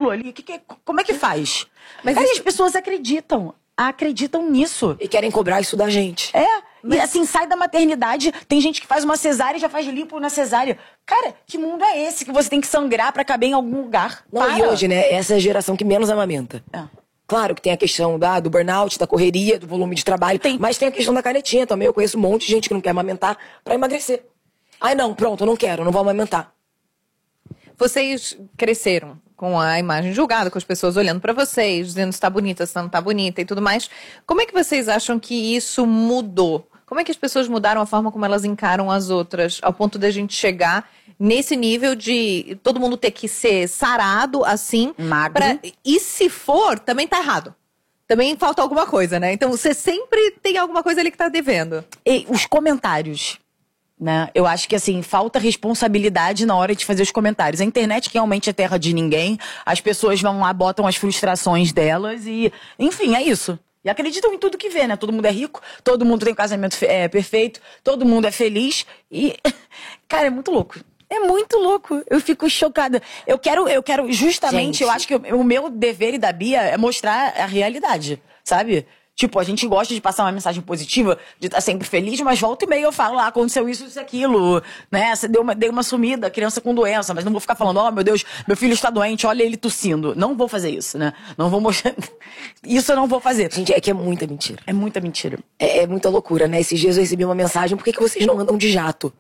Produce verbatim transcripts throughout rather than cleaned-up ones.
aquilo ali? Que que, como é que faz? Mas Cara, isso... as pessoas acreditam. Acreditam nisso. E querem cobrar isso da gente. É. Mas... E assim, sai da maternidade, tem gente que faz uma cesárea e já faz lipo na cesárea. Cara, que mundo é esse que você tem que sangrar pra caber em algum lugar? Não, Para. E hoje, né, essa é a geração que menos amamenta. É. Claro que tem a questão da, do burnout, da correria, do volume de trabalho, tem. Mas tem a questão da canetinha também. Eu conheço um monte de gente que não quer amamentar pra emagrecer. Ai, não, pronto, eu não quero, não vou amamentar. Vocês cresceram com a imagem julgada, com as pessoas olhando pra vocês, dizendo se tá bonita, se não tá bonita e tudo mais. Como é que vocês acham que isso mudou? Como é que as pessoas mudaram a forma como elas encaram as outras, ao ponto da gente chegar nesse nível de todo mundo ter que ser sarado, assim... Magro. Pra... E se for, também tá errado. Também falta alguma coisa, né? Então você sempre tem alguma coisa ali que tá devendo. E os comentários, né? Eu acho que, assim, falta responsabilidade na hora de fazer os comentários. A internet realmente é terra de ninguém. As pessoas vão lá, botam as frustrações delas e... Enfim, é isso. E acreditam em tudo que vê, né? Todo mundo é rico, todo mundo tem um casamento é, perfeito, todo mundo é feliz e... Cara, é muito louco. É muito louco. Eu fico chocada. Eu quero, eu quero justamente, Gente. eu acho que o meu dever e da Bia é mostrar a realidade, sabe? Tipo, a gente gosta de passar uma mensagem positiva, de estar sempre feliz, mas volta e meia eu falo, ah, aconteceu isso, isso e aquilo, né? Você deu uma, deu uma sumida, criança com doença, mas não vou ficar falando, ó, oh, meu Deus, meu filho está doente, olha ele tossindo. Não vou fazer isso, né? Não vou mostrar... Isso eu não vou fazer. Gente, é que é muita mentira. É muita mentira. É, é muita loucura, né? Esses dias eu recebi uma mensagem, por que, que vocês não andam de jato?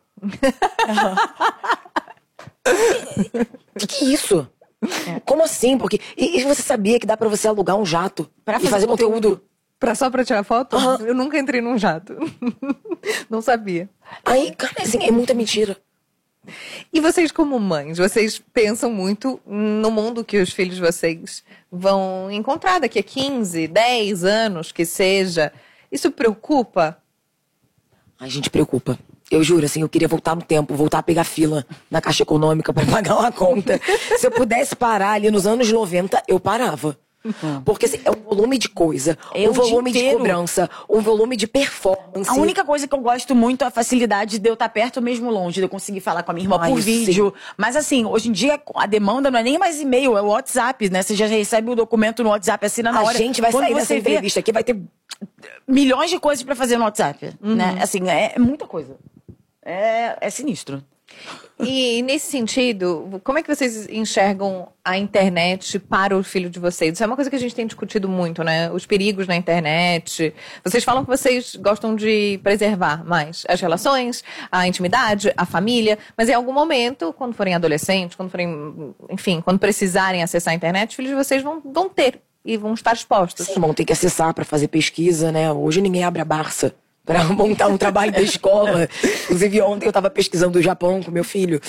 Que que é isso? É. Como assim? Porque... E, e você sabia que dá pra você alugar um jato pra e fazer, fazer conteúdo... conteúdo? Pra só pra tirar foto? Uhum. Eu nunca entrei num jato. Não sabia. Aí, cara, assim, é muita mentira. E vocês como mães, vocês pensam muito no mundo que os filhos de vocês vão encontrar daqui a quinze, dez anos, que seja. Isso preocupa? A gente preocupa. Eu juro, assim, eu queria voltar no tempo, voltar a pegar fila na Caixa Econômica pra pagar uma conta. Se eu pudesse parar ali nos anos noventa, eu parava. Uhum. Porque assim, é um volume de coisa, é um volume de cobrança, um volume de performance. A única coisa que eu gosto muito é a facilidade de eu estar perto mesmo longe, de eu conseguir falar com a minha irmã Ai, por vídeo. Sim. Mas assim, hoje em dia a demanda não é nem mais e-mail, é o WhatsApp, né? Você já recebe o documento no WhatsApp, assina na a hora. A gente vai Quando sair dessa vê, entrevista aqui, vai ter milhões de coisas pra fazer no WhatsApp, uhum. né? Assim, é, é muita coisa. É, é sinistro. E nesse sentido, como é que vocês enxergam a internet para o filho de vocês? Isso é uma coisa que a gente tem discutido muito, né? Os perigos na internet. Vocês falam que vocês gostam de preservar mais as relações, a intimidade, a família, mas em algum momento, quando forem adolescentes, quando forem, enfim, quando precisarem acessar a internet, os filhos de vocês vão, vão ter e vão estar expostos. Sim, vão ter que acessar para fazer pesquisa, né? Hoje ninguém abre a Barça para montar um trabalho da escola. Inclusive, ontem eu estava pesquisando o Japão com meu filho.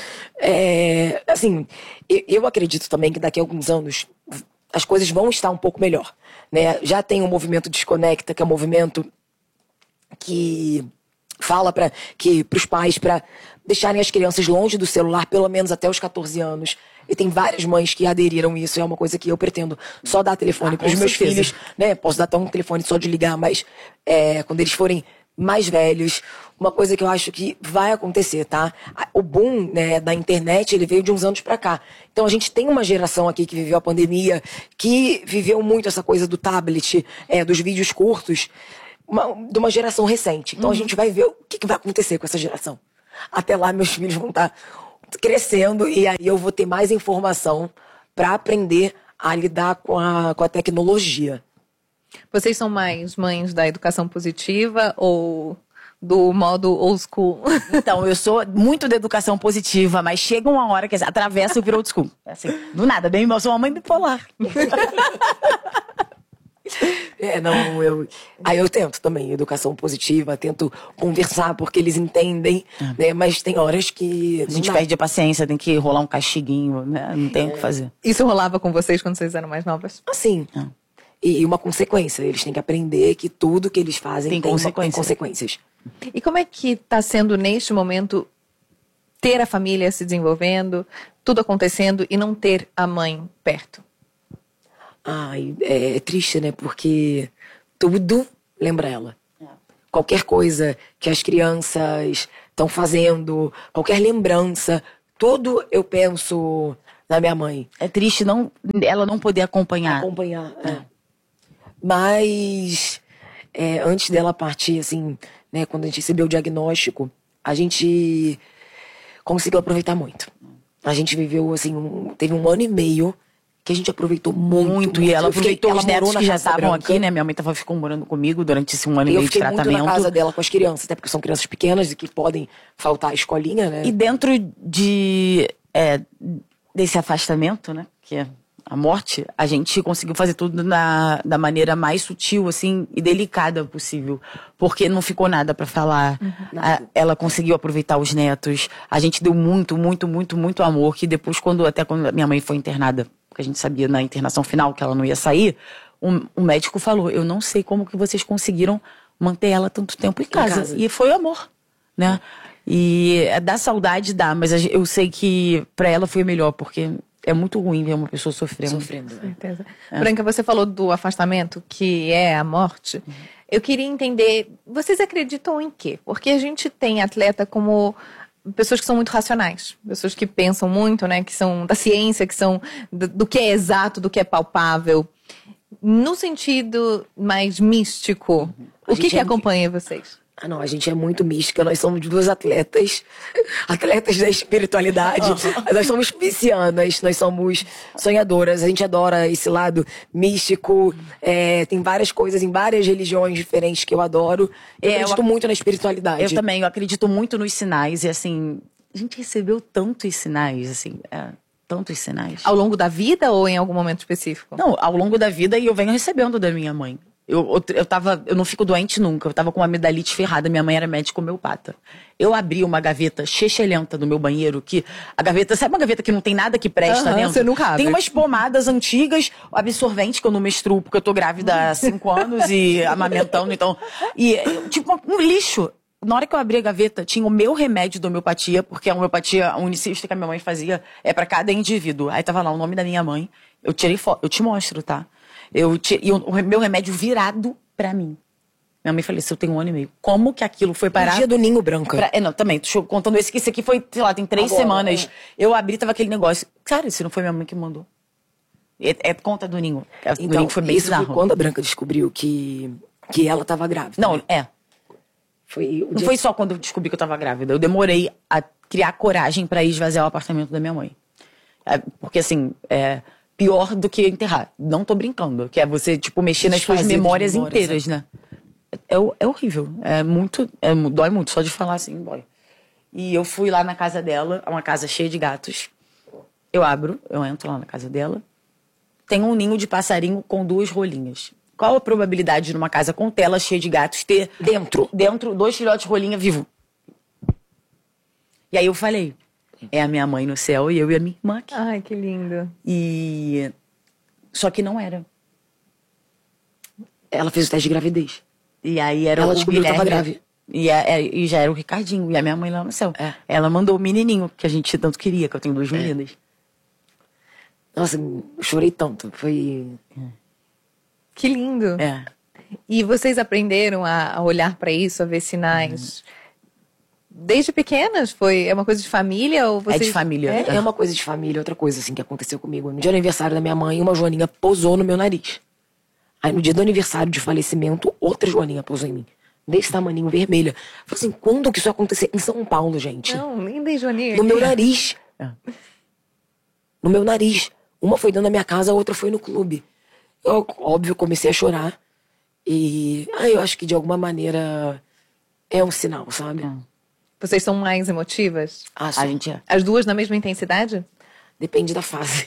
É, assim, eu, eu acredito também que daqui a alguns anos as coisas vão estar um pouco melhor, né? Já tem o movimento Desconecta, que é um movimento que fala para que os pais para deixarem as crianças longe do celular pelo menos até os catorze anos. E tem várias mães que aderiram a isso. É uma coisa que eu pretendo só dar telefone ah, para os meus certeza. filhos, né? Posso dar até um telefone só de ligar, mas é, quando eles forem mais velhos, uma coisa que eu acho que vai acontecer, tá? O boom, né, da internet, ele veio de uns anos pra cá. Então a gente tem uma geração aqui que viveu a pandemia, que viveu muito essa coisa do tablet, é, dos vídeos curtos, uma, de uma geração recente. Então uhum. a gente vai ver o que, que vai acontecer com essa geração. Até lá meus filhos vão estar crescendo e aí eu vou ter mais informação para aprender a lidar com a, com a tecnologia. Vocês são mais mães da educação positiva ou do modo old school? Então, eu sou muito da educação positiva, mas chega uma hora que atravessa e vira old school. Assim, do nada, bem, eu sou uma mãe bipolar. É, não, eu... Aí eu tento também, educação positiva, tento conversar porque eles entendem, é. né? Mas tem horas que... A gente dá. perde a paciência, tem que rolar um castiguinho, né? Não tem o é. que fazer. Isso rolava com vocês quando vocês eram mais novas? Assim, é. e uma consequência. Eles têm que aprender que tudo que eles fazem tem, tem, consequências. tem consequências. E como é que está sendo, neste momento, ter a família se desenvolvendo, tudo acontecendo e não ter a mãe perto? Ai, é, é triste, né? Porque tudo lembra ela. É. Qualquer coisa que as crianças estão fazendo, qualquer lembrança, tudo eu penso da minha mãe. É triste não, ela não poder acompanhar. Acompanhar, é. Mas é, antes dela partir, assim, né, quando a gente recebeu o diagnóstico, a gente conseguiu aproveitar muito. A gente viveu, assim, um, teve um ano e meio que a gente aproveitou muito. Muito, muito. e ela Eu fiquei- aproveitou ela os netos morou na que já Casa estavam Branca. aqui, né? Minha mãe tava, ficou morando comigo durante esse um ano e E eu meio de fiquei muito tratamento. na casa dela com as crianças, até porque são crianças pequenas e que podem faltar à escolinha, né? E dentro de é, desse afastamento, né, que é a morte, a gente conseguiu fazer tudo na, da maneira mais sutil, assim, e delicada possível. Porque não ficou nada pra falar. A- ela conseguiu aproveitar os netos. A gente deu muito, muito, muito, muito amor. Que depois, quando até quando a minha mãe foi internada, porque a gente sabia na internação final que ela não ia sair, um, um médico falou, eu não sei como que vocês conseguiram manter ela tanto tempo em casa. casa. E foi o amor, né? E é, dá saudade, dá, mas a gen- eu sei que pra ela foi melhor, porque é muito ruim ver uma pessoa sofrendo. Sofrendo. né? Certeza. Branca, você falou do afastamento, que é a morte. Eu queria entender, vocês acreditam em quê? Porque a gente tem atleta como pessoas que são muito racionais, pessoas que pensam muito, né, que são da ciência, que são do, do que é exato, do que é palpável. No sentido mais místico, A o que gente que é- acompanha vocês? Ah, não, a gente é muito mística, nós somos duas atletas, atletas da espiritualidade, nós somos piscianas, nós somos sonhadoras, a gente adora esse lado místico, é, tem várias coisas em várias religiões diferentes que eu adoro, eu É, eu acredito ac- muito na espiritualidade. Eu também, eu acredito muito nos sinais, e assim, a gente recebeu tantos sinais, assim, é, tantos sinais. Ao longo da vida ou em algum momento específico? Não, ao longo da vida, e eu venho recebendo da minha mãe. Eu, eu, eu, tava, eu não fico doente nunca. Eu tava com uma amidalite ferrada. Minha mãe era médica homeopata. Eu abri uma gaveta chechelenta no meu banheiro, que a gaveta, sabe uma gaveta que não tem nada que presta Aham, dentro? você nunca abre. Tem umas pomadas antigas, absorvente, que eu não menstruo, porque eu tô grávida há cinco anos e amamentando, então. E, tipo, um lixo. Na hora que eu abri a gaveta, tinha o meu remédio de homeopatia, porque a homeopatia, a unicista que a minha mãe fazia, é pra cada indivíduo. Aí tava lá o nome da minha mãe. Eu tirei foto, eu te mostro, tá? Eu ti- e o, o meu remédio virado pra mim. Minha mãe faleceu tem um ano e meio. Como que aquilo foi O parar? dia do ninho branco. Pra- é, não, também, tô contando esse, que esse aqui foi, sei lá, tem três Agora, semanas. é. Eu abri, tava aquele negócio. Cara, isso não foi minha mãe que mandou. É, é conta do ninho. É, do Então, ninho foi bem isso bizarro. foi quando a Branca descobriu que, que ela tava grávida. Não, né? é. Foi o Não dia foi só quando eu descobri que eu tava grávida. Eu demorei a criar coragem pra ir esvaziar o apartamento da minha mãe. É, porque, assim, é pior do que enterrar. Não tô brincando. Que é você, tipo, mexer nas suas Desfazer de memórias memórias, inteiras, né? É, é horrível. É muito... É, dói muito. Só de falar assim, dói. E eu fui lá na casa dela. É uma casa cheia de gatos. Eu abro, eu entro lá na casa dela. Tem um ninho de passarinho com duas rolinhas. Qual a probabilidade de numa casa com tela cheia de gatos ter Dentro. dentro dois filhotes de rolinha vivo? E aí eu falei, é a minha mãe no céu e eu e a minha irmã aqui. Ai, que lindo. E só que não era. Ela fez o teste de gravidez. E aí era Ela o descobriu que Guilherme. tava grávida. E, é- é- e já era o Ricardinho e a minha mãe lá no céu. É. Ela mandou o menininho que a gente tanto queria, que eu tenho duas meninas. Nossa, eu chorei tanto. Foi. Que lindo. É. E vocês aprenderam a, a olhar pra isso, a ver sinais desde pequenas? Foi é uma coisa de família ou vocês... É de família. É, é uma coisa de família, outra coisa assim que aconteceu comigo. No dia do aniversário da minha mãe, uma joaninha posou no meu nariz. Aí no dia do aniversário de falecimento, outra joaninha posou em mim. Desse tamaninho, vermelha. Falei assim, quando que isso ia acontecer? Em São Paulo, gente. Não, nem dei Joaninha. No meu nariz. É. No meu nariz. Uma foi dentro da minha casa, a outra foi no clube. Eu, óbvio, comecei a chorar. E ah, eu acho que de alguma maneira é um sinal, sabe? Vocês são mais emotivas? Ah, A só- gente é. As duas na mesma intensidade? Depende da fase.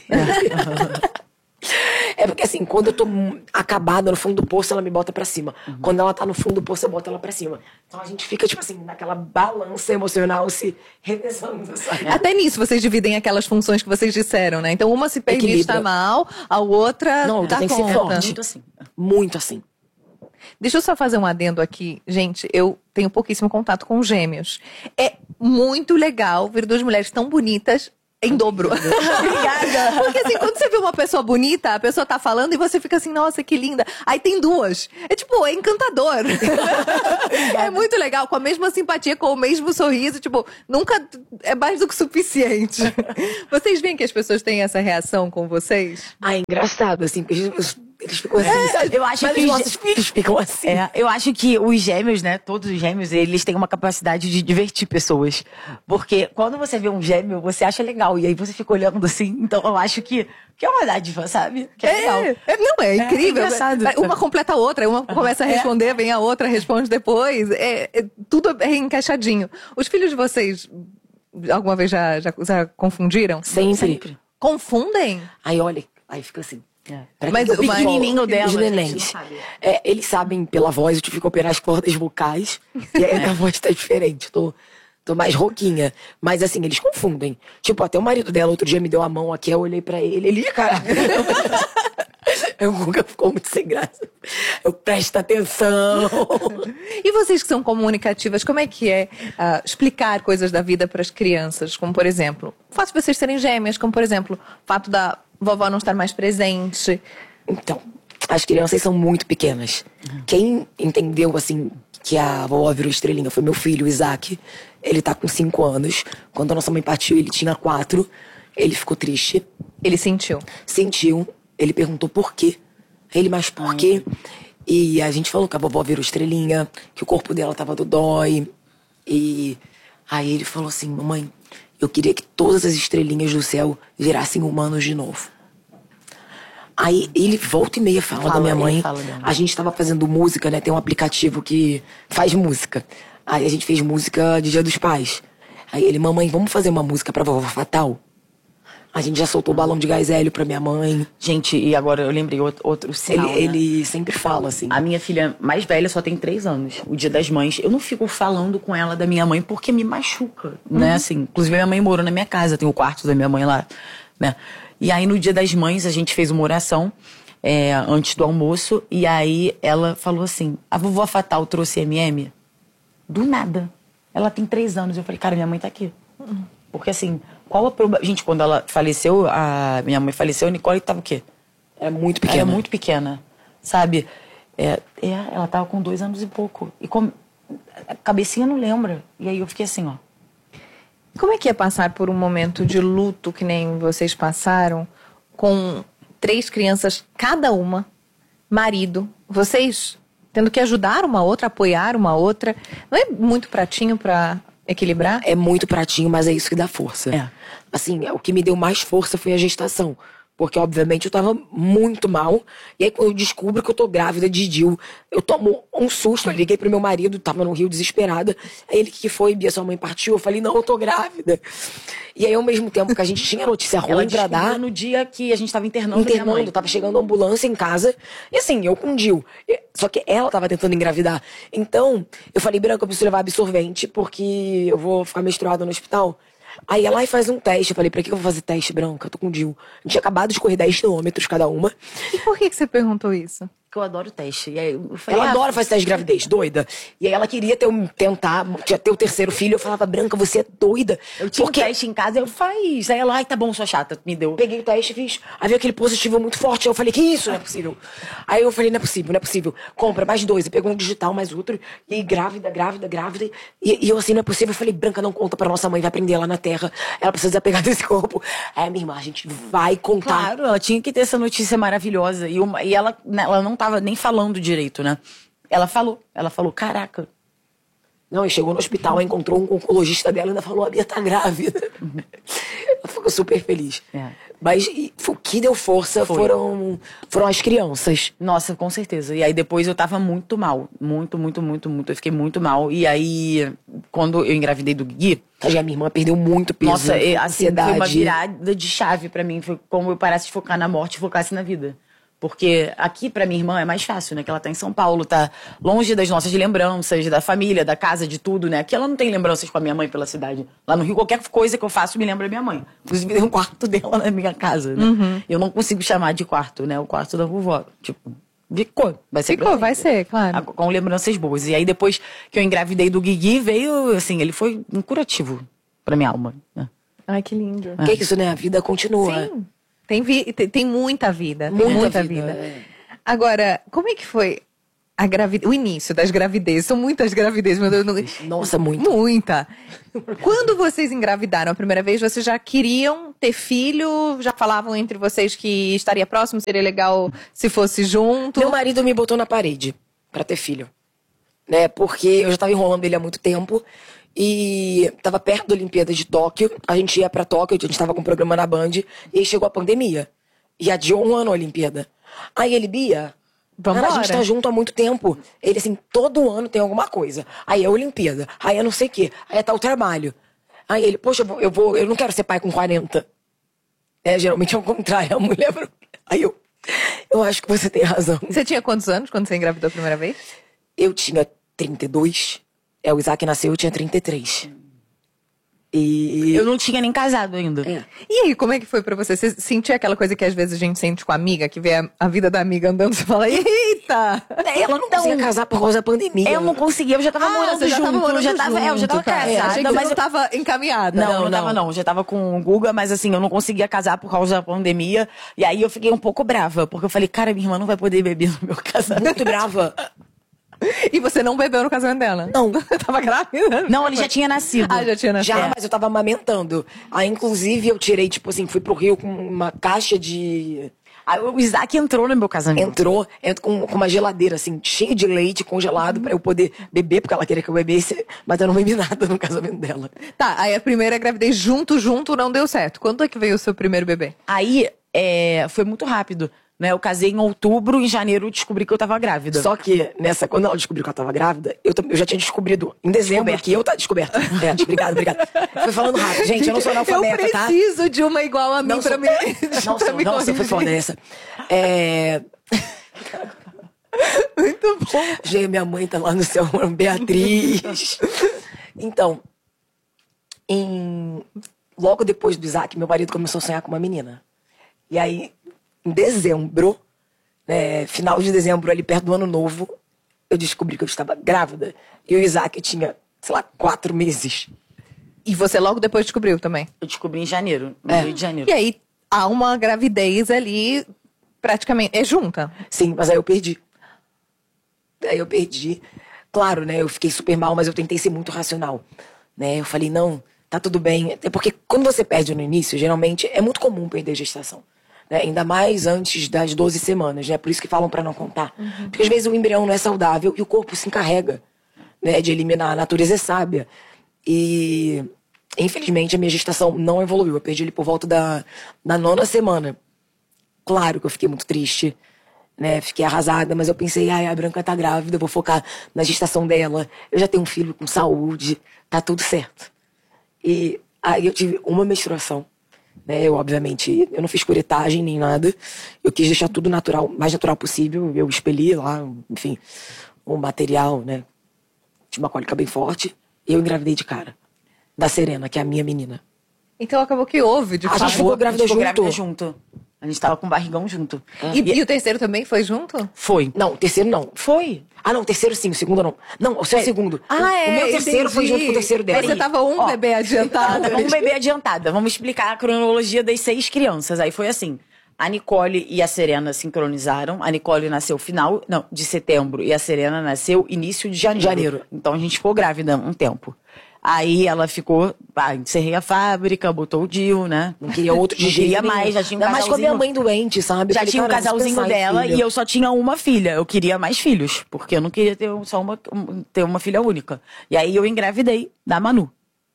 É porque assim, quando eu tô mu- acabada no fundo do poço, ela me bota pra cima. Quando ela tá no fundo do poço, eu boto ela pra cima. Então a gente fica, tipo assim, naquela balança emocional se revezando, sabe? Até nisso vocês dividem aquelas funções que vocês disseram, né? Então uma se permite Equilíbrio. estar mal, a outra Não, dá tem que ser conta. forte. Muito assim. Muito assim. Deixa eu só fazer um adendo aqui. Gente, eu tenho pouquíssimo contato com gêmeos. É muito legal ver duas mulheres tão bonitas em dobro. Obrigada. Porque assim, quando você vê uma pessoa bonita, a pessoa tá falando e você fica assim, nossa, que linda. Aí tem duas. É tipo, é encantador. É muito legal, com a mesma simpatia, com o mesmo sorriso. Tipo, nunca é mais do que suficiente. Vocês veem que as pessoas têm essa reação com vocês? Ah, é engraçado, assim, porque eles, eles ficam assim, sabe? Eu acho Mas que os os nossos gê- filhos ficam assim. É, eu acho que os gêmeos, né, todos os gêmeos, eles têm uma capacidade de divertir pessoas. Porque quando você vê um gêmeo, você acha legal. E aí você fica olhando assim. Então eu acho que, que é uma dádiva, sabe? Que é, legal. É, é, não, é incrível. É engraçado. Uma completa a outra, uma começa a responder, vem a outra, responde depois. É, é- tudo é encaixadinho. Os filhos de vocês, alguma vez já, já, já confundiram? Sempre. Sempre. Confundem? Aí olha, aí fica assim. Pra Mas que o eu pequenininho falo? dela, Os a gente nenéns. não sabe. É, eles sabem pela voz, eu tive que operar as cordas vocais. E aí a voz tá diferente. Tô, tô mais rouquinha. Mas assim, eles confundem. Tipo, até o marido dela outro dia me deu a mão aqui, eu olhei pra ele. Ele, caraca. Eu nunca ficou muito sem graça. Eu presto atenção. E vocês que são comunicativas, como é que é ah, explicar coisas da vida para as crianças? Como, por exemplo, o fato de vocês serem gêmeas, como, por exemplo, o fato da vovó não estar mais presente. Então, as crianças são muito pequenas. Quem entendeu, assim, que a vovó virou estrelinha foi meu filho, o Isaac. Ele tá com cinco anos. Quando a nossa mãe partiu, ele tinha quatro. Ele ficou triste. Ele sentiu. Sentiu. Ele perguntou por quê. Ele, mas por quê? E a gente falou que a vovó virou estrelinha, que o corpo dela tava dodói. E aí ele falou assim, mamãe, eu queria que todas as estrelinhas do céu virassem humanos de novo. Aí ele volta e meia fala, Fala, da minha ele mãe. fala dela. A gente tava fazendo música, né? Tem um aplicativo que faz música. Aí a gente fez música de Dia dos Pais. Aí ele, mamãe, vamos fazer uma música pra vovó Fatal? A gente já soltou o balão de gás hélio pra minha mãe. Gente, e agora eu lembrei outro, outro sinal, Ele, né? ele sempre fala assim. A minha filha mais velha só tem três anos. O Dia das Mães. Eu não fico falando com ela da minha mãe porque me machuca, né? Assim, inclusive minha mãe morou na minha casa, tem o quarto da minha mãe lá, né? E aí no Dia das Mães a gente fez uma oração é, antes do almoço e aí ela falou assim: a vovó Fatal trouxe M M? Do nada. Ela tem três anos. Eu falei, cara, minha mãe tá aqui. Porque assim, qual a probabilidade... Gente, quando ela faleceu, a minha mãe faleceu, a Nicole tava o quê? Era muito pequena. Era muito pequena, sabe? É, é, ela tava com dois anos e pouco. E com... a cabecinha não lembra. E aí eu fiquei assim, ó. Como é que é passar por um momento de luto que nem vocês passaram, com três crianças, cada uma, marido, vocês tendo que ajudar uma outra, apoiar uma outra? Não é muito pratinho pra equilibrar? É muito pratinho, mas é isso que dá força. É. Assim, o que me deu mais força foi a gestação. Porque, obviamente, eu tava muito mal. E aí, quando eu descubro que eu tô grávida de Dil, eu tomo um susto. Eu liguei pro meu marido, tava no Rio desesperada. Aí ele, que foi, Bia, sua mãe partiu? Eu falei, não, eu tô grávida. E aí, ao mesmo tempo que a gente tinha notícia Ela ruim pra dar... descobriu no dia que a gente tava internando, minha internando, mãe. tava chegando a ambulância em casa. E assim, eu com Dil. E- Só que ela tava tentando engravidar. Então, eu falei, Branca, eu preciso levar absorvente, porque eu vou ficar menstruada no hospital. Aí ela vai faz um teste. Eu falei, pra que eu vou fazer teste, Branca? Eu tô com Dil. A gente tinha acabado de correr dez quilômetros cada uma. E por que, que você perguntou isso? Que eu adoro teste. E aí eu falei, Ela ah, adora fazer teste de gravidez, doida. E aí ela queria ter um, tentar, tinha ter o terceiro filho. Eu falava, Branca, você é doida. eu tinha Porque um teste em casa, eu faz. Aí ela, ai, tá bom, sua chata, me deu. eu peguei o teste e fiz. Aí veio aquele positivo muito forte. Aí eu falei, que isso? Não é possível. Aí eu falei, não é possível, não é possível. Compra mais dois. Eu peguei um digital, mais outro. E aí, grávida, grávida, grávida. E, e eu assim, não é possível. Eu falei, Branca, não conta pra nossa mãe, vai prender lá na terra. Ela precisa desapegar desse corpo. Aí, minha irmã, a gente vai contar. Claro, ela tinha que ter essa notícia maravilhosa. E, uma, e ela, né, ela não tava nem falando direito, né? Ela falou. Ela falou, caraca. Não, e chegou no hospital, aí encontrou um oncologista dela e ainda falou, a Bia tá grávida. Ela ficou super feliz. É. Mas e, o que deu força Foi. foram, foram as crianças. Nossa, com certeza. E aí depois eu tava muito mal. Muito, muito, muito, muito. Eu fiquei muito mal. E aí, quando eu engravidei do Gui, A minha irmã perdeu muito peso. nossa, e, assim, ansiedade. foi uma virada de chave pra mim. Foi como eu parasse de focar na morte e focasse na vida. Porque aqui, pra minha irmã, é mais fácil, né? Que ela tá em São Paulo, tá longe das nossas lembranças, da família, da casa, de tudo, né? Aqui ela não tem lembranças com a minha mãe pela cidade. Lá no Rio, qualquer coisa que eu faço me lembra da minha mãe. Inclusive, tem um quarto dela na minha casa, né? Eu não consigo chamar de quarto, né? O quarto da vovó. Tipo, ficou. Vai ser Ficou, pra vai sempre. ser, claro. Ah, com lembranças boas. E aí, depois que eu engravidei do Guigui, veio, assim, ele foi um curativo pra minha alma, né? Ai, que lindo. Que é isso, né? A vida continua. Sim. Tem, vi tem, tem muita vida. Tem Muita muita, vida, vida. é. Agora, como é que foi a gravidez, o início das gravidezes? São muitas gravidezes, meu Deus. Não... Nossa, muita. Muita. Quando vocês engravidaram a primeira vez, vocês já queriam ter filho? Já falavam entre vocês que estaria próximo, seria legal se fosse junto? Meu marido me botou na parede pra ter filho. Né? Porque eu já tava enrolando ele há muito tempo. E tava perto da Olimpíada de Tóquio. A gente ia pra Tóquio, a gente tava com um programa na Band. E aí chegou a pandemia. E adiou um ano a Olimpíada. Aí ele, Bia, cara, a gente tá junto há muito tempo. Ele, assim, todo ano tem alguma coisa. Aí é a Olimpíada. Aí é não sei o quê. Aí é tal trabalho. Aí ele, poxa, eu vou, eu vou... Eu não quero ser pai com quarenta. É, geralmente é o contrário. A mulher... Aí eu... Eu acho que você tem razão. Você tinha quantos anos quando você engravidou a primeira vez? Eu tinha trinta e dois. É, o Isaac nasceu, eu tinha trinta e três. E... Eu não tinha nem casado ainda. É. E aí, como é que foi pra você? Você sentia aquela coisa que às vezes a gente sente com a amiga, que vê a, a vida da amiga andando e você fala, eita! Ela não conseguia casar por causa da pandemia. Eu não conseguia, eu já tava Ah, morando você já junto. tava morando eu já tava, é, eu já tava junto, tá. casada, É, achei que mas você não tava encaminhada. Não, não, Não, tava não. não. Já tava com o Guga, mas assim, eu não conseguia casar por causa da pandemia. E aí eu fiquei um pouco brava, porque eu falei, cara, minha irmã não vai poder beber no meu casamento. Muito brava. E você não bebeu no casamento dela? Não. Tava grávida? Não, ele já tinha nascido. Ah, já tinha nascido. Já, mas eu tava amamentando. Aí, inclusive, eu tirei, tipo assim, fui pro Rio com uma caixa de... Aí o Isaac entrou no meu casamento. Entrou, entrou com, com uma geladeira, assim, cheia de leite congelado pra eu poder beber, porque ela queria que eu bebesse, mas eu não bebi nada no casamento dela. Tá, aí a primeira gravidez junto, junto, não deu certo. Quando é que veio o seu primeiro bebê? Aí, é, foi muito rápido, né? Eu casei em outubro, em janeiro eu descobri que eu tava grávida. Só que, nessa, quando ela descobriu que ela tava grávida, eu, tam- eu já tinha descobrido em dezembro Descoberto. que eu tava descoberta. É, obrigada, obrigada. Foi falando rápido, gente, eu não sou analfabeta, Eu tá? preciso de uma igual a mim Não pra sou- me Não, pra sou, me não, você foi corrigir. foda essa. É... Muito bom. Gente, minha mãe tá lá no céu, Beatriz. Então, em... logo depois do Isaac, meu marido começou a sonhar com uma menina. E aí, em dezembro, né, final de dezembro, ali perto do ano novo, eu descobri que eu estava grávida. E o Isaac tinha, sei lá, quatro meses. E você logo depois descobriu também? Eu descobri em janeiro, no É. Rio de Janeiro. E aí, há uma gravidez ali, praticamente, é junta. Sim, mas aí eu perdi. Aí eu perdi. Claro, né, eu fiquei super mal, mas eu tentei ser muito racional. Né, eu falei, não, tá tudo bem. Até porque quando você perde no início, geralmente é muito comum perder gestação. Né? Ainda mais antes das doze semanas, né? Por isso que falam pra não contar. Uhum. Porque às vezes o embrião não é saudável e o corpo se encarrega, né, de eliminar. A natureza é sábia. E, infelizmente, a minha gestação não evoluiu. Eu perdi ele por volta da, da nona semana. Claro que eu fiquei muito triste, né? Fiquei arrasada, mas eu pensei, ai, a Branca tá grávida, eu vou focar na gestação dela. Eu já tenho um filho com saúde, tá tudo certo. E aí eu tive uma menstruação. Né, eu, obviamente, eu não fiz curetagem nem nada. Eu quis deixar tudo natural, mais natural possível. Eu expeli lá, enfim, o material, né? Tinha uma cólica bem forte. E eu engravidei de cara. Da Serena, que é a minha menina. Então acabou que houve, de A fato. gente ficou grávida ficou junto. grávida junto. A gente tava com o barrigão junto. E, e o terceiro também foi junto? Foi. Não, o terceiro não. Foi. Ah, não, o terceiro sim, o segundo não. Não, o seu segundo. Ah, o, é, o meu terceiro entendi. foi junto com o terceiro dela. Você tava um Ó, bebê adiantado. Um bebê adiantada. Vamos explicar a cronologia das seis crianças. Aí foi assim. A Nicole e a Serena sincronizaram. A Nicole nasceu final não, de setembro e a Serena nasceu início de janeiro. Janeiro. Então a gente ficou grávida um tempo. Aí ela ficou, ah, encerrei a fábrica, botou o D I U, né? Não queria outro de Não jeito queria nenhum. mais, já tinha um Ainda mais com a minha casalzinho. mãe doente, sabe? Eu Já falei, tinha um cara, vamos casalzinho pensar em dela filho. e eu só tinha uma filha. Eu queria mais filhos, porque eu não queria ter só uma, um- ter uma filha única. E aí eu engravidei da Manu.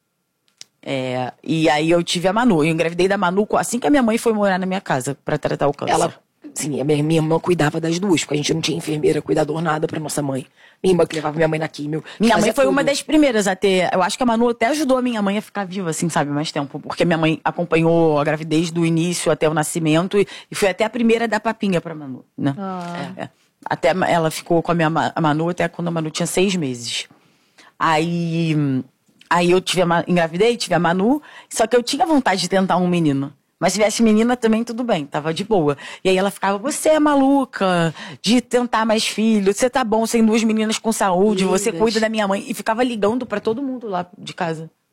É, e aí eu tive a Manu. Eu engravidei da Manu assim que a minha mãe foi morar na minha casa pra tratar o câncer. Ela, sim, a minha, minha irmã cuidava das duas, porque a gente não tinha enfermeira, cuidador, nada pra nossa mãe. Minha irmã que levava minha mãe na químio. Minha mãe fazia foi tudo. uma das primeiras a ter. Eu acho que a Manu até ajudou a minha mãe a ficar viva, assim, sabe, mais tempo. Porque minha mãe acompanhou a gravidez do início até o nascimento e, e foi até a primeira a dar papinha pra Manu, né? Ah. É, é. Até ela ficou com a minha Ma- a Manu até quando a Manu tinha seis meses. Aí, aí eu tive a, Ma- engravidei, tive a Manu, só que eu tinha vontade de tentar um menino. Mas se tivesse menina também, tudo bem, tava de boa. E aí ela ficava, você é maluca de tentar mais filho, você tá bom, sem duas meninas com saúde, você Lindas. cuida da minha mãe. E ficava ligando pra todo mundo lá de casa,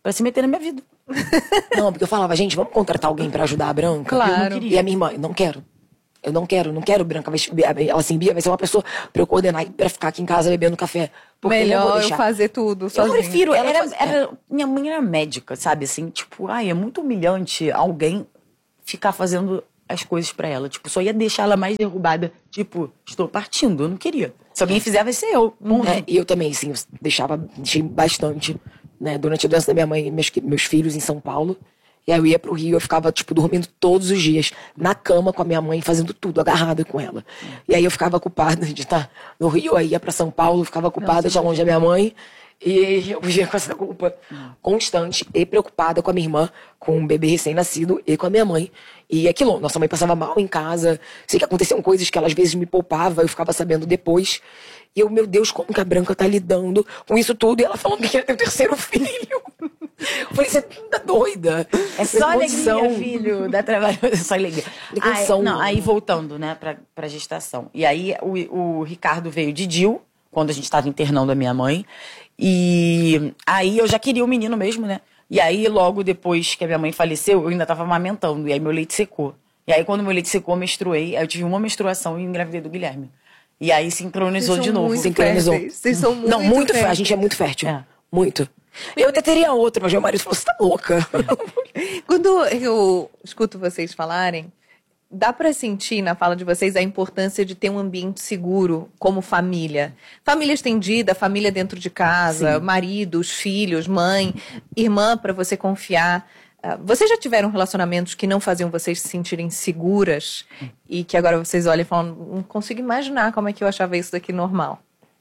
pra se meter na minha vida. Não, porque eu falava, gente, vamos contratar alguém pra ajudar a Branca? Claro. Eu não queria. E a minha irmã, não quero. Eu não quero, não quero Branca. Vai, ela assim, Bia vai ser uma pessoa pra eu coordenar e pra ficar aqui em casa bebendo café. Melhor eu fazer tudo sozinha. Eu prefiro, Ela era, faz- era, minha mãe era médica, sabe? Assim, tipo, ai, é muito humilhante alguém ficar fazendo as coisas pra ela. Tipo, só ia deixar ela mais derrubada. Tipo, estou partindo, eu não queria. Se alguém fizer, vai ser eu. Ponto. É, e eu também, assim, eu deixava, deixei bastante, né? Durante a doença da minha mãe, meus, meus filhos em São Paulo. E aí eu ia pro Rio, eu ficava, tipo, dormindo todos os dias, na cama com a minha mãe, fazendo tudo, agarrada com ela. E aí eu ficava culpada de estar no Rio, aí ia pra São Paulo, ficava culpada de estar longe da minha mãe. E eu vivia com essa culpa constante e preocupada com a minha irmã, com um bebê recém-nascido e com a minha mãe. E aquilo, nossa mãe passava mal em casa, sei que aconteciam coisas que ela às vezes me poupava, eu ficava sabendo depois. E eu, meu Deus, como que a Branca tá lidando com isso tudo? E ela falando que ia ter o terceiro filho. Eu falei, você tá doida. É só condição. alegria, filho. Dá trabalho, é só alegria. Tem Aí, condição. não, aí voltando, né, pra, pra gestação. E aí o, o Ricardo veio de Dil, quando a gente tava internando a minha mãe. E aí eu já queria o menino mesmo, né? E aí logo depois que a minha mãe faleceu, eu ainda tava amamentando. E aí meu leite secou. E aí quando meu leite secou, eu menstruei. Aí eu tive uma menstruação e engravidei do Guilherme. E aí sincronizou Vocês de são novo. muito Sincronizou. férteis. Vocês são muito Não, muito fértil. A férteis. gente é muito fértil. É. Muito. Eu até teria outra, mas meu marido falou, você tá louca. Quando eu escuto vocês falarem, dá pra sentir na fala de vocês a importância de ter um ambiente seguro como família. Família estendida, família dentro de casa, Sim. maridos, filhos, mãe, irmã pra você confiar. Ah, vocês já tiveram relacionamentos que não faziam vocês se sentirem seguras e que agora vocês olham e falam, não consigo imaginar como é que eu achava isso daqui normal.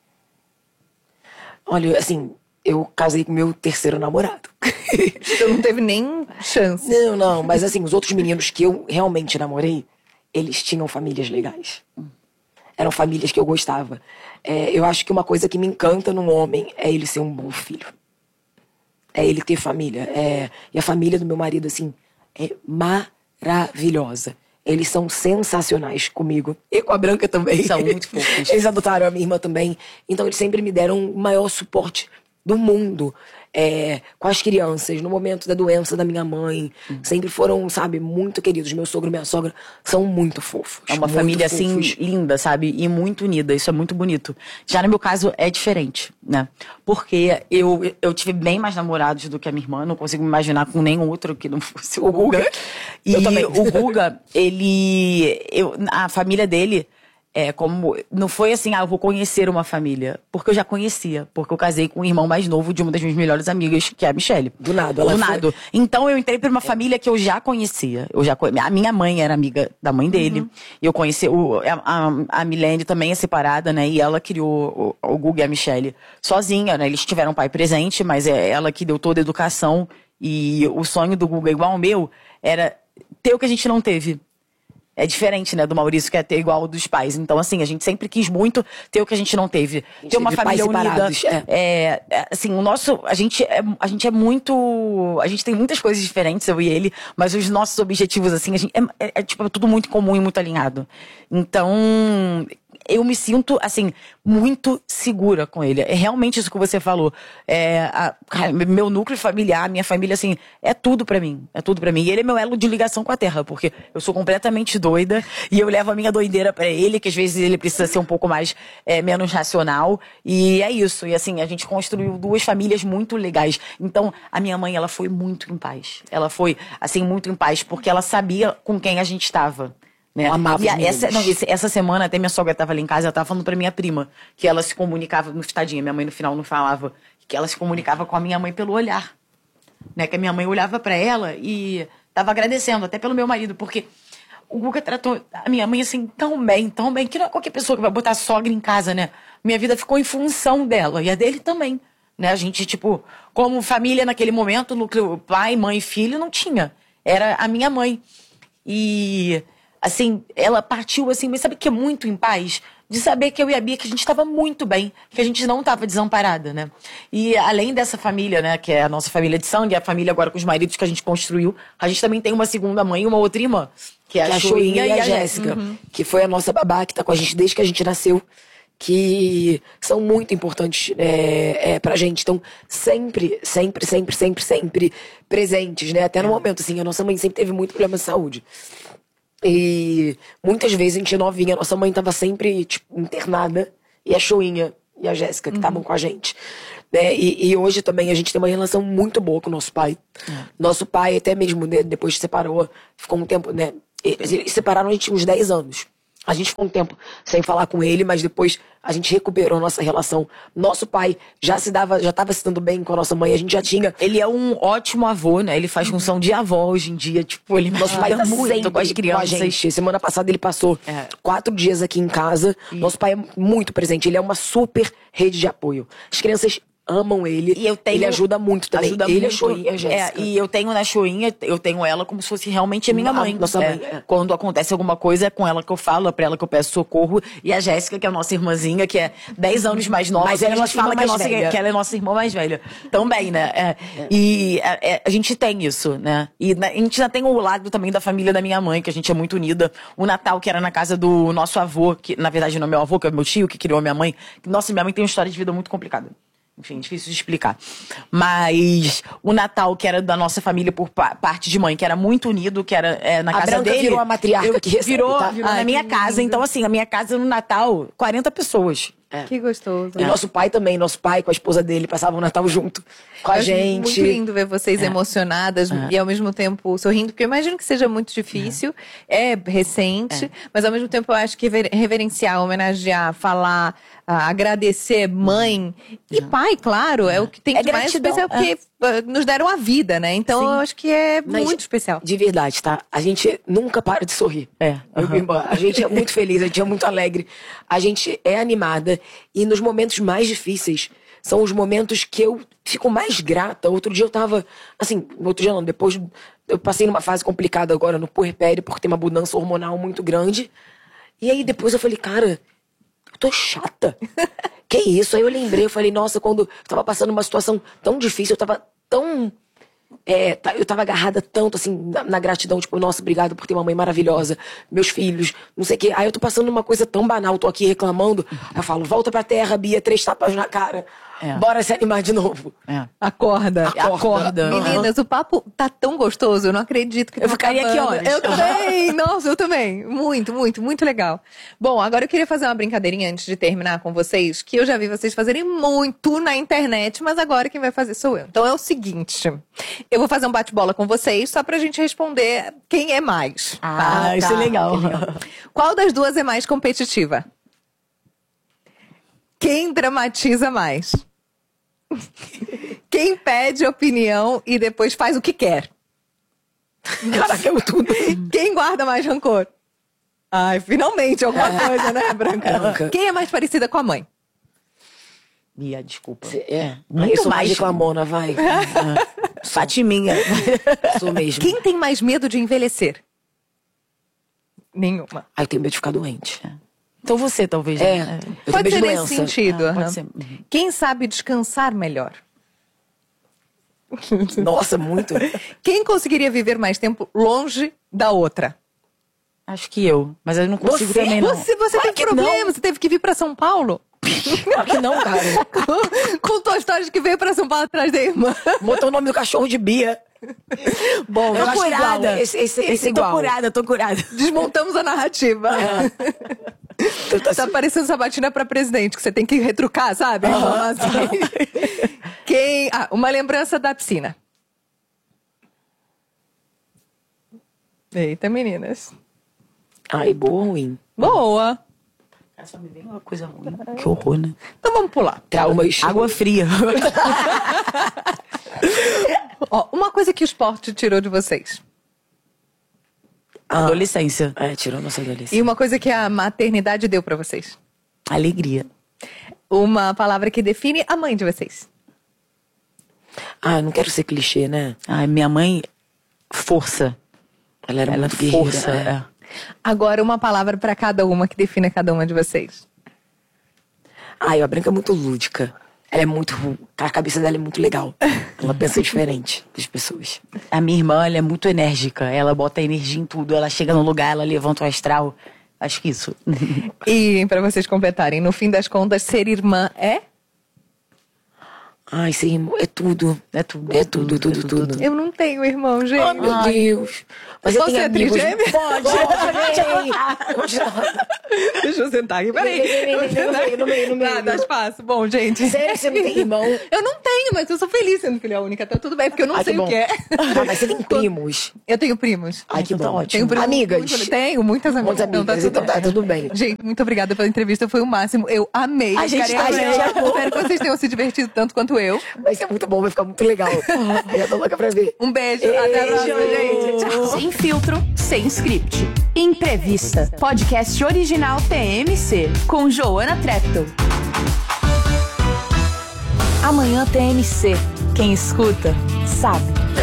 Olha, assim, eu casei com meu terceiro namorado. Então não teve nem chance. Não, não, mas assim, os outros meninos que eu realmente namorei, eles tinham famílias legais. Eram famílias que eu gostava. É, eu acho que uma coisa que me encanta num homem é ele ser um bom filho. É ele ter família. É, e a família do meu marido, assim, é maravilhosa. Eles são sensacionais comigo. E com a Branca também. São muito fofos. Eles adotaram a minha irmã também. Então eles sempre me deram o maior suporte do mundo. É, com as crianças, no momento da doença da minha mãe. Uhum. Sempre foram, sabe, muito queridos. Meu sogro e minha sogra são muito fofos. É uma muito família, assim, fofos. linda, sabe? E muito unida. Isso é muito bonito. Já no meu caso, é diferente, né? Porque eu, eu tive bem mais namorados do que a minha irmã. Não consigo me imaginar com nenhum outro que não fosse o Guga. E Eu também. o Guga, ele... Eu, a família dele... É, como, não foi assim, ah, eu vou conhecer uma família. Porque eu já conhecia. Porque eu casei com o irmão mais novo de uma das minhas melhores amigas, que é a Michelle. Do nada, ela Do foi- nada. Então eu entrei pra uma família que eu já conhecia. Eu já conhe... A minha mãe era amiga da mãe dele. E eu conheci. O, a, a, a Milene também é separada, né? E ela criou o, o Guga e a Michelle sozinha, né? Eles tiveram pai presente, mas é ela que deu toda a educação. E o sonho do Guga, igual ao meu, era ter o que a gente não teve. É diferente, né, do Maurício, que é ter igual ao dos pais. Então, assim, a gente sempre quis muito ter o que a gente não teve. gente Ter uma teve família pais unida. separados, é. É, é, assim, o nosso... A gente, é, a gente é muito... A gente tem muitas coisas diferentes, eu e ele. Mas os nossos objetivos, assim, a gente, é, é, é, tipo, é tudo muito comum e muito alinhado. Então... Eu me sinto, assim, muito segura com ele. É realmente isso que você falou. É, a, cara, meu núcleo familiar, minha família, assim, é tudo pra mim. É tudo pra mim. E ele é meu elo de ligação com a terra, porque eu sou completamente doida e eu levo a minha doideira pra ele, que às vezes ele precisa ser um pouco mais, é, menos racional. E é isso. E assim, a gente construiu duas famílias muito legais. Então, a minha mãe, ela foi muito em paz. Ela foi, assim, muito em paz, porque ela sabia com quem a gente estava. Né? Eu amava e os a, essa, meninos. não, esse- essa semana até minha sogra estava ali em casa, ela estava falando pra minha prima que ela se comunicava, no tadinha, minha mãe no final não falava, que ela se comunicava com a minha mãe pelo olhar, né? Que a minha mãe olhava pra ela e tava agradecendo, até pelo meu marido, porque o Guga tratou a minha mãe assim tão bem, tão bem, que não é qualquer pessoa que vai botar a sogra em casa, né? Minha vida ficou em função dela e a dele também, né? A gente, tipo, como família naquele momento, núcleo pai, mãe e filho, não tinha. Era a minha mãe. E... Assim, ela partiu assim, mas sabe que é muito em paz? De saber que eu e a Bia, que a gente estava muito bem, que a gente não estava desamparada, né? E além dessa família, né, que é a nossa família de sangue, a família agora com os maridos que a gente construiu, a gente também tem uma segunda mãe e uma outra irmã, que é a, Que é a Chuinha Chuinha e a Jéssica, que foi a nossa babá, que tá com a gente desde que a gente nasceu. que são muito importantes é, é, pra gente. Então, sempre, sempre, sempre, sempre, sempre presentes, né? Até no momento, assim, a nossa mãe sempre teve muito problema de saúde. E muitas vezes a gente novinha, a nossa mãe tava sempre, tipo, internada. E a Choinha e a Jéssica, que estavam uhum. com a gente. Né? E, e hoje também a gente tem uma relação muito boa com o nosso pai. É. Nosso pai, até mesmo, né, depois que separou, ficou um tempo, né? Eles separaram a gente uns dez anos. A gente ficou um tempo sem falar com ele, mas depois a gente recuperou nossa relação. Nosso pai já se dava, já estava se dando bem com a nossa mãe, a gente já tinha. Ele é um ótimo avô, né? Ele faz função de avó hoje em dia. Tipo, ele nosso pai tá muito com as crianças. Com a gente. Semana passada ele passou é. quatro dias aqui em casa. E... Nosso pai é muito presente, ele é uma super rede de apoio. As crianças amam ele. E eu tenho, ele ajuda muito também. Ajuda ele, muito, a Choinha, a Jéssica. É, e eu tenho na Choinha, eu tenho ela como se fosse realmente a minha mãe. A nossa mãe. É, quando acontece alguma coisa, é com ela que eu falo, é pra ela que eu peço socorro. E a Jéssica, que é a nossa irmãzinha, que é dez anos mais nova. Mas ela a gente fala que, mais nossa, que ela é nossa irmã mais velha. Também, né? É, é. E é, a gente tem isso, né? E a gente já tem o lado também da família da minha mãe, que a gente é muito unida. O Natal, que era na casa do nosso avô, que na verdade não é meu avô, que é meu tio, que criou minha mãe. Nossa, minha mãe tem uma história de vida muito complicada. Enfim, difícil de explicar. Mas o Natal, que era da nossa família por pa- parte de mãe, que era muito unido, que era é, na a casa Branca dele. virou a matriarca eu, que recebe, virou, tá? virou Ai, na minha casa. Lindo. Então, assim, a minha casa no Natal, quarenta pessoas. É. Que gostoso. E é. nosso pai também, nosso pai com a esposa dele passavam o Natal junto com a eu gente. Muito lindo ver vocês é. emocionadas é. e ao mesmo tempo sorrindo, porque eu imagino que seja muito difícil, é, é recente, é. mas ao mesmo tempo eu acho que reverenciar, homenagear, falar, ah, agradecer mãe e pai, claro, é, é o que tem de mais especial, porque é. nos deram a vida, né? Então Sim. eu acho que é mas, muito especial. De verdade, tá? A gente nunca para de sorrir. É. Uhum. A gente é muito feliz, a gente é muito alegre, a gente é animada. E nos momentos mais difíceis, são os momentos que eu fico mais grata. Outro dia eu tava, assim, outro dia não, depois eu passei numa fase complicada agora no puerpério, porque tem uma mudança hormonal muito grande. E aí depois eu falei, cara, eu tô chata. Que isso? Aí eu lembrei, eu falei, nossa, quando eu tava passando uma situação tão difícil, eu tava tão... É, eu tava agarrada tanto, assim, na, na gratidão, tipo, nossa, obrigado por ter uma mãe maravilhosa, meus filhos, não sei o quê. Aí eu tô passando uma coisa tão banal, tô aqui reclamando, aí eu falo, volta pra terra, Bia, três tapas na cara. É. Bora se animar de novo. É. Acorda. Acorda. Acorda. Meninas, o papo tá tão gostoso, eu não acredito que eu ficaria aqui horas. Eu também, nossa, eu também. Muito, muito, muito legal. Bom, agora eu queria fazer uma brincadeirinha antes de terminar com vocês, que eu já vi vocês fazerem muito na internet, mas agora quem vai fazer sou eu. Então é o seguinte, eu vou fazer um bate-bola com vocês, só pra gente responder quem é mais. Ah, tá, tá. Isso é legal. legal. Qual das duas é mais competitiva? Quem dramatiza mais? Quem pede opinião e depois faz o que quer? Caraca, eu tudo. Quem guarda mais rancor? Ai, finalmente alguma coisa, né, Branca? Branca. Quem é mais parecida com a mãe? Bia, desculpa. Cê, é, muito eu sou mais reclamona, vai. Fatiminha. Sou mesmo. Quem tem mais medo de envelhecer? Nenhuma. Ai, eu tenho medo de ficar doente. É. Então você, talvez. É. Né? Eu pode ser doença. nesse sentido. Ah, uhum. pode ser. Quem sabe descansar melhor? Nossa, muito. Quem conseguiria viver mais tempo longe da outra? Acho que eu. Mas eu não consigo você, também, não. Você, você teve problema, não. Você teve que vir pra São Paulo? Claro que não, cara. Contou a história de que veio pra São Paulo atrás da irmã. Botou o nome do cachorro de Bia. Bom, eu tô acho curada. Igual. Esse, esse, esse tô igual. curada, tô curada. Desmontamos a narrativa. É. Tá, tá parecendo sabatina pra presidente, que você tem que retrucar, sabe? Uhum. Assim. Quem... Ah, uma lembrança da piscina. Eita, meninas. Ai, boa ou ruim? Boa. Só me vem uma coisa ruim. Que horror, né? Então vamos pular. Traumas. Água fria. Ó, uma coisa que o esporte tirou de vocês. Ah, adolescência. É, tirou nossa adolescência. E uma coisa que a maternidade deu pra vocês. Alegria. Uma palavra que define a mãe de vocês. Ah, não quero ser clichê, né? Ai, minha mãe, força. Ela era Ela muito guerreira. Força, é. é. Agora uma palavra pra cada uma que define cada uma de vocês. Ai, a Branca é muito lúdica. Ela é muito... A cabeça dela é muito legal. Ela pensa diferente das pessoas. A minha irmã, ela é muito enérgica. Ela bota energia em tudo. Ela chega no lugar, ela levanta o astral. Acho que isso. E pra vocês completarem, no fim das contas, ser irmã é? Ai, ser irmão, é tudo. É tudo. É tudo, tudo, tudo. tudo. Eu não tenho irmão, gente. Oh, meu Deus. Mas eu Posso tenho ser amigos. trigêmea? Pode. Pode. Deixa eu sentar aqui, peraí. No meio, no meio, no meio, no meio. Dá, dá espaço. Bom, gente. Sério, você não tem irmão? Eu não tenho, mas eu sou feliz sendo filha única. Tá tudo bem, porque eu não Ai, sei que o bom. que é. Ah, mas você tem primos. Eu tenho primos. Ai, que Então tá bom. ótimo. Tenho primos Amigas. muito- tenho, muitas amigas. Muitas amigas, então tá tudo bem. Gente, muito obrigada pela entrevista, foi o máximo. Eu amei. A gente Ficarei tá- amei. a gente amou. Espero que vocês tenham se divertido tanto quanto eu. Vai ser muito bom, vai ficar muito legal. Já tô louca pra ver. Um beijo. Até a próxima, gente. Tchau. Sem filtro, sem script. Entrevista. Podcast original T M C. Com Joana Treptow. Amanhã T M C. Quem escuta, sabe.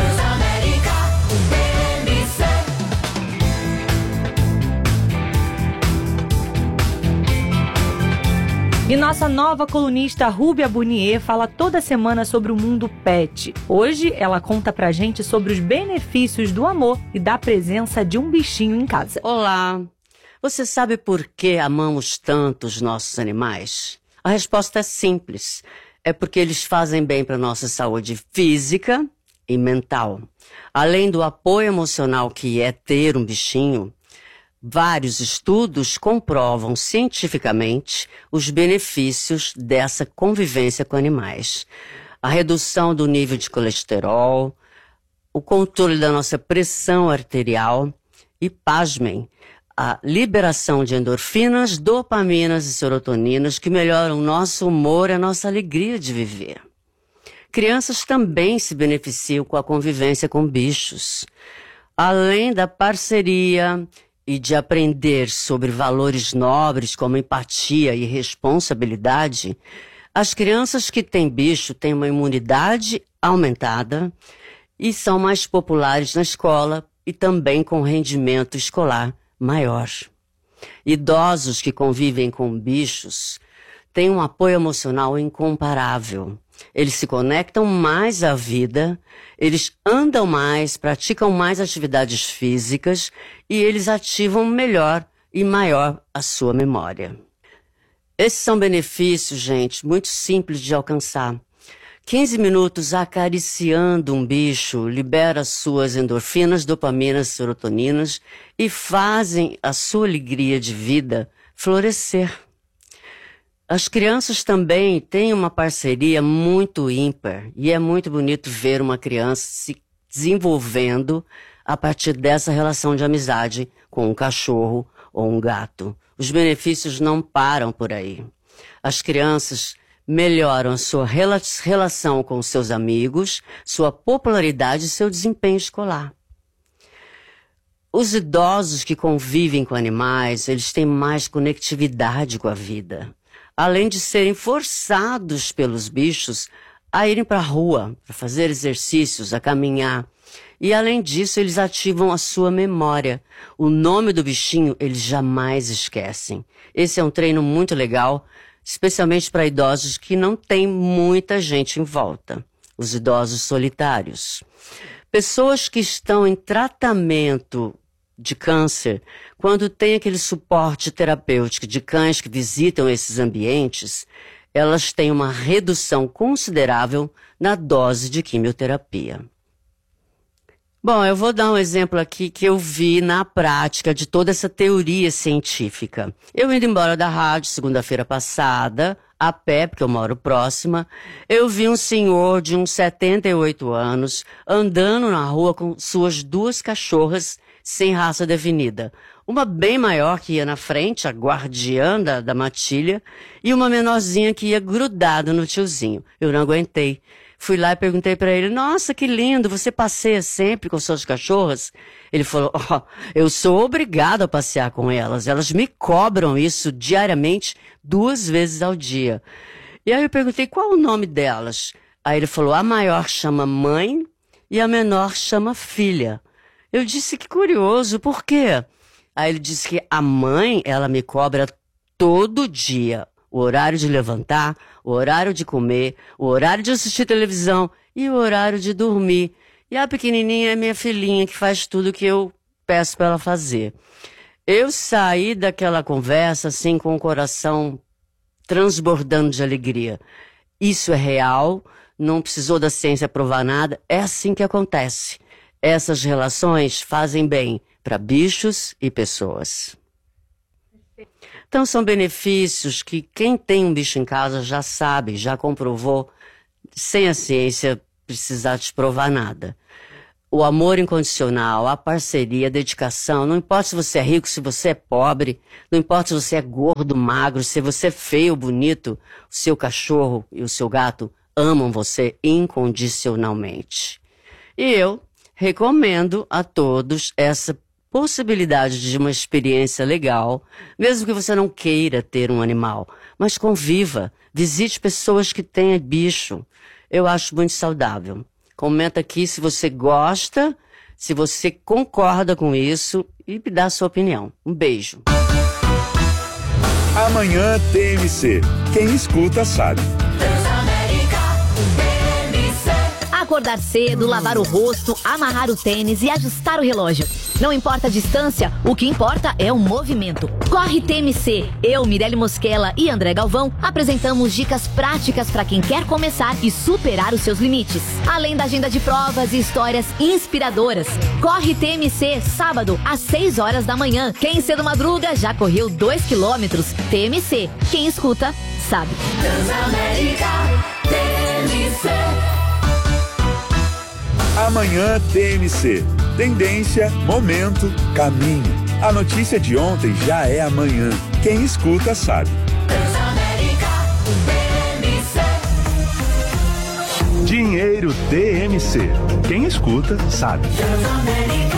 E nossa nova colunista Rúbia Burnier fala toda semana sobre o mundo pet. Hoje ela conta pra gente sobre os benefícios do amor e da presença de um bichinho em casa. Olá! Você sabe por que amamos tanto os nossos animais? A resposta é simples. É porque eles fazem bem para nossa saúde física e mental. Além do apoio emocional que é ter um bichinho, vários estudos comprovam cientificamente os benefícios dessa convivência com animais. A redução do nível de colesterol, o controle da nossa pressão arterial e, pasmem, a liberação de endorfinas, dopaminas e serotoninas que melhoram o nosso humor e a nossa alegria de viver. Crianças também se beneficiam com a convivência com bichos. Além da parceria e de aprender sobre valores nobres como empatia e responsabilidade, as crianças que têm bicho têm uma imunidade aumentada e são mais populares na escola e também com rendimento escolar maior. Idosos que convivem com bichos têm um apoio emocional incomparável. Eles se conectam mais à vida, eles andam mais, praticam mais atividades físicas e eles ativam melhor e maior a sua memória. Esses são benefícios, gente, muito simples de alcançar. quinze minutos acariciando um bicho libera suas endorfinas, dopaminas, serotoninas e fazem a sua alegria de vida florescer. As crianças também têm uma parceria muito ímpar e é muito bonito ver uma criança se desenvolvendo a partir dessa relação de amizade com um cachorro ou um gato. Os benefícios não param por aí. As crianças melhoram a sua rela- relação com seus amigos, sua popularidade e seu desempenho escolar. Os idosos que convivem com animais, eles têm mais conectividade com a vida. Além de serem forçados pelos bichos a irem para a rua, para fazer exercícios, a caminhar. E além disso, eles ativam a sua memória. O nome do bichinho eles jamais esquecem. Esse é um treino muito legal, especialmente para idosos que não têm muita gente em volta. Os idosos solitários. Pessoas que estão em tratamento de câncer, quando tem aquele suporte terapêutico de cães que visitam esses ambientes, elas têm uma redução considerável na dose de quimioterapia. Bom, eu vou dar um exemplo aqui que eu vi na prática de toda essa teoria científica. Eu indo embora da rádio segunda-feira passada, a pé, porque eu moro próxima, eu vi um senhor de uns setenta e oito anos andando na rua com suas duas cachorras sem raça definida. Uma bem maior que ia na frente, a guardiã da, da matilha, e uma menorzinha que ia grudada no tiozinho. Eu não aguentei. Fui lá e perguntei para ele, nossa, que lindo, você passeia sempre com suas cachorras? Ele falou, oh, eu sou obrigado a passear com elas, elas me cobram isso diariamente, duas vezes ao dia. E aí eu perguntei, qual o nome delas? Aí ele falou, a maior chama mãe e a menor chama filha. Eu disse, que curioso, por quê? Aí ele disse que a mãe, ela me cobra todo dia. O horário de levantar, o horário de comer, o horário de assistir televisão e o horário de dormir. E a pequenininha é minha filhinha que faz tudo que eu peço para ela fazer. Eu saí daquela conversa assim com o coração transbordando de alegria. Isso é real, não precisou da ciência provar nada, é assim que acontece. Essas relações fazem bem para bichos e pessoas. Então são benefícios que quem tem um bicho em casa já sabe, já comprovou, sem a ciência precisar te provar nada. O amor incondicional, a parceria, a dedicação, não importa se você é rico, se você é pobre, não importa se você é gordo, magro, se você é feio, bonito, o seu cachorro e o seu gato amam você incondicionalmente. E eu recomendo a todos essa possibilidade de uma experiência legal, mesmo que você não queira ter um animal, mas conviva, visite pessoas que têm bicho. Eu acho muito saudável. Comenta aqui se você gosta, se você concorda com isso e me dá a sua opinião. Um beijo. Amanhã T M C. Quem escuta sabe. Acordar cedo, lavar o rosto, amarrar o tênis e ajustar o relógio. Não importa a distância, o que importa é o movimento. Corre T M C. Eu, Mirelle Mosquela e André Galvão apresentamos dicas práticas para quem quer começar e superar os seus limites. Além da agenda de provas e histórias inspiradoras. Corre T M C, sábado, às seis horas da manhã. Quem cedo madruga já correu dois quilômetros. T M C. Quem escuta, sabe. Transamérica, T M C. Amanhã T M C. Tendência, momento, caminho. A notícia de ontem já é amanhã. Quem escuta sabe. Transamérica, T M C. Dinheiro T M C. Quem escuta sabe. Transamérica,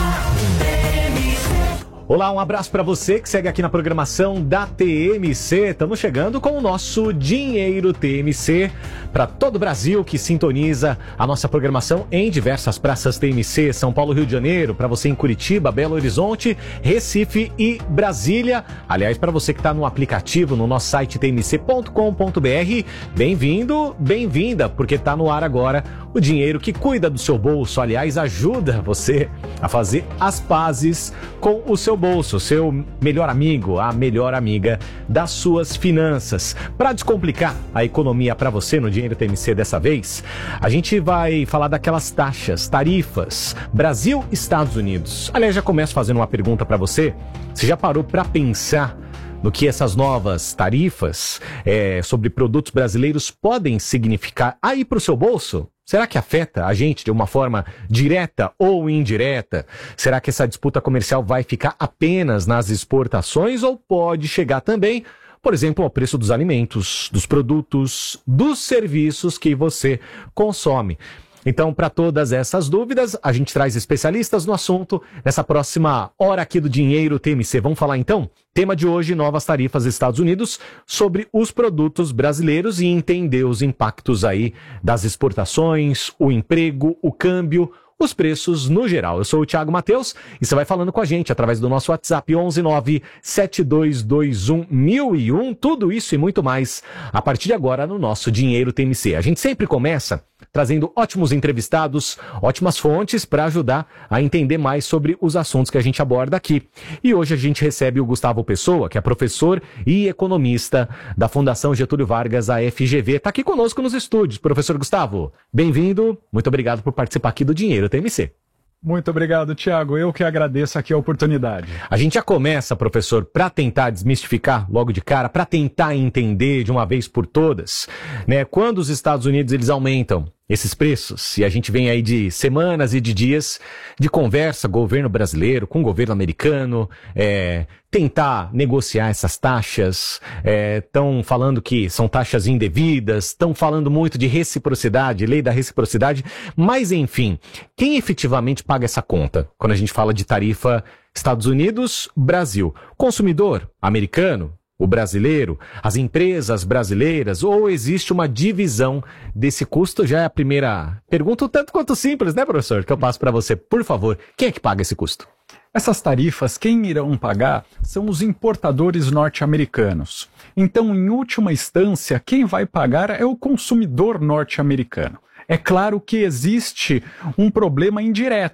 T M C. Olá, um abraço para você que segue aqui na programação da T M C. Estamos chegando com o nosso Dinheiro T M C para todo o Brasil que sintoniza a nossa programação em diversas praças T M C, São Paulo, Rio de Janeiro, para você em Curitiba, Belo Horizonte, Recife e Brasília. Aliás, para você que está no aplicativo, no nosso site t m c ponto com ponto b r, bem-vindo, bem-vinda, porque está no ar agora o dinheiro que cuida do seu bolso. Aliás, ajuda você a fazer as pazes com o seu bolso, seu melhor amigo, a melhor amiga das suas finanças. Para descomplicar a economia para você no Dinheiro T M C dessa vez, a gente vai falar daquelas taxas, tarifas, Brasil, Estados Unidos. Aliás, já começo fazendo uma pergunta para você. Você já parou para pensar no que essas novas tarifas é, sobre produtos brasileiros podem significar aí para o seu bolso? Será que afeta a gente de uma forma direta ou indireta? Será que essa disputa comercial vai ficar apenas nas exportações ou pode chegar também, por exemplo, ao preço dos alimentos, dos produtos, dos serviços que você consome? Então, para todas essas dúvidas, a gente traz especialistas no assunto nessa próxima hora aqui do Dinheiro T M C. Vamos falar então? Tema de hoje, novas tarifas Estados Unidos sobre os produtos brasileiros e entender os impactos aí das exportações, o emprego, o câmbio, os preços no geral. Eu sou o Thiago Mateus e você vai falando com a gente através do nosso WhatsApp onze nove sete dois dois um mil e um. Tudo isso e muito mais a partir de agora no nosso Dinheiro T M C. A gente sempre começa trazendo ótimos entrevistados, ótimas fontes para ajudar a entender mais sobre os assuntos que a gente aborda aqui. E hoje a gente recebe o Gustavo Pessoa, que é professor e economista da Fundação Getúlio Vargas, a F G V. Está aqui conosco nos estúdios. Professor Gustavo, bem-vindo. Muito obrigado por participar aqui do Dinheiro T M C. Muito obrigado, Thiago. Eu que agradeço aqui a oportunidade. A gente já começa, professor, para tentar desmistificar logo de cara, para tentar entender de uma vez por todas, né? Quando os Estados Unidos eles aumentam esses preços, e a gente vem aí de semanas e de dias de conversa, governo brasileiro com o governo americano, é, tentar negociar essas taxas, estão é, falando que são taxas indevidas, estão falando muito de reciprocidade, lei da reciprocidade, mas enfim, quem efetivamente paga essa conta quando a gente fala de tarifa Estados Unidos, Brasil? Consumidor americano? O brasileiro, as empresas brasileiras, ou existe uma divisão desse custo? Já é a primeira pergunta, tanto quanto simples, né, professor? Que eu passo para você. Por favor, quem é que paga esse custo? Essas tarifas, quem irão pagar são os importadores norte-americanos. Então, em última instância, quem vai pagar é o consumidor norte-americano. É claro que existe um problema indireto,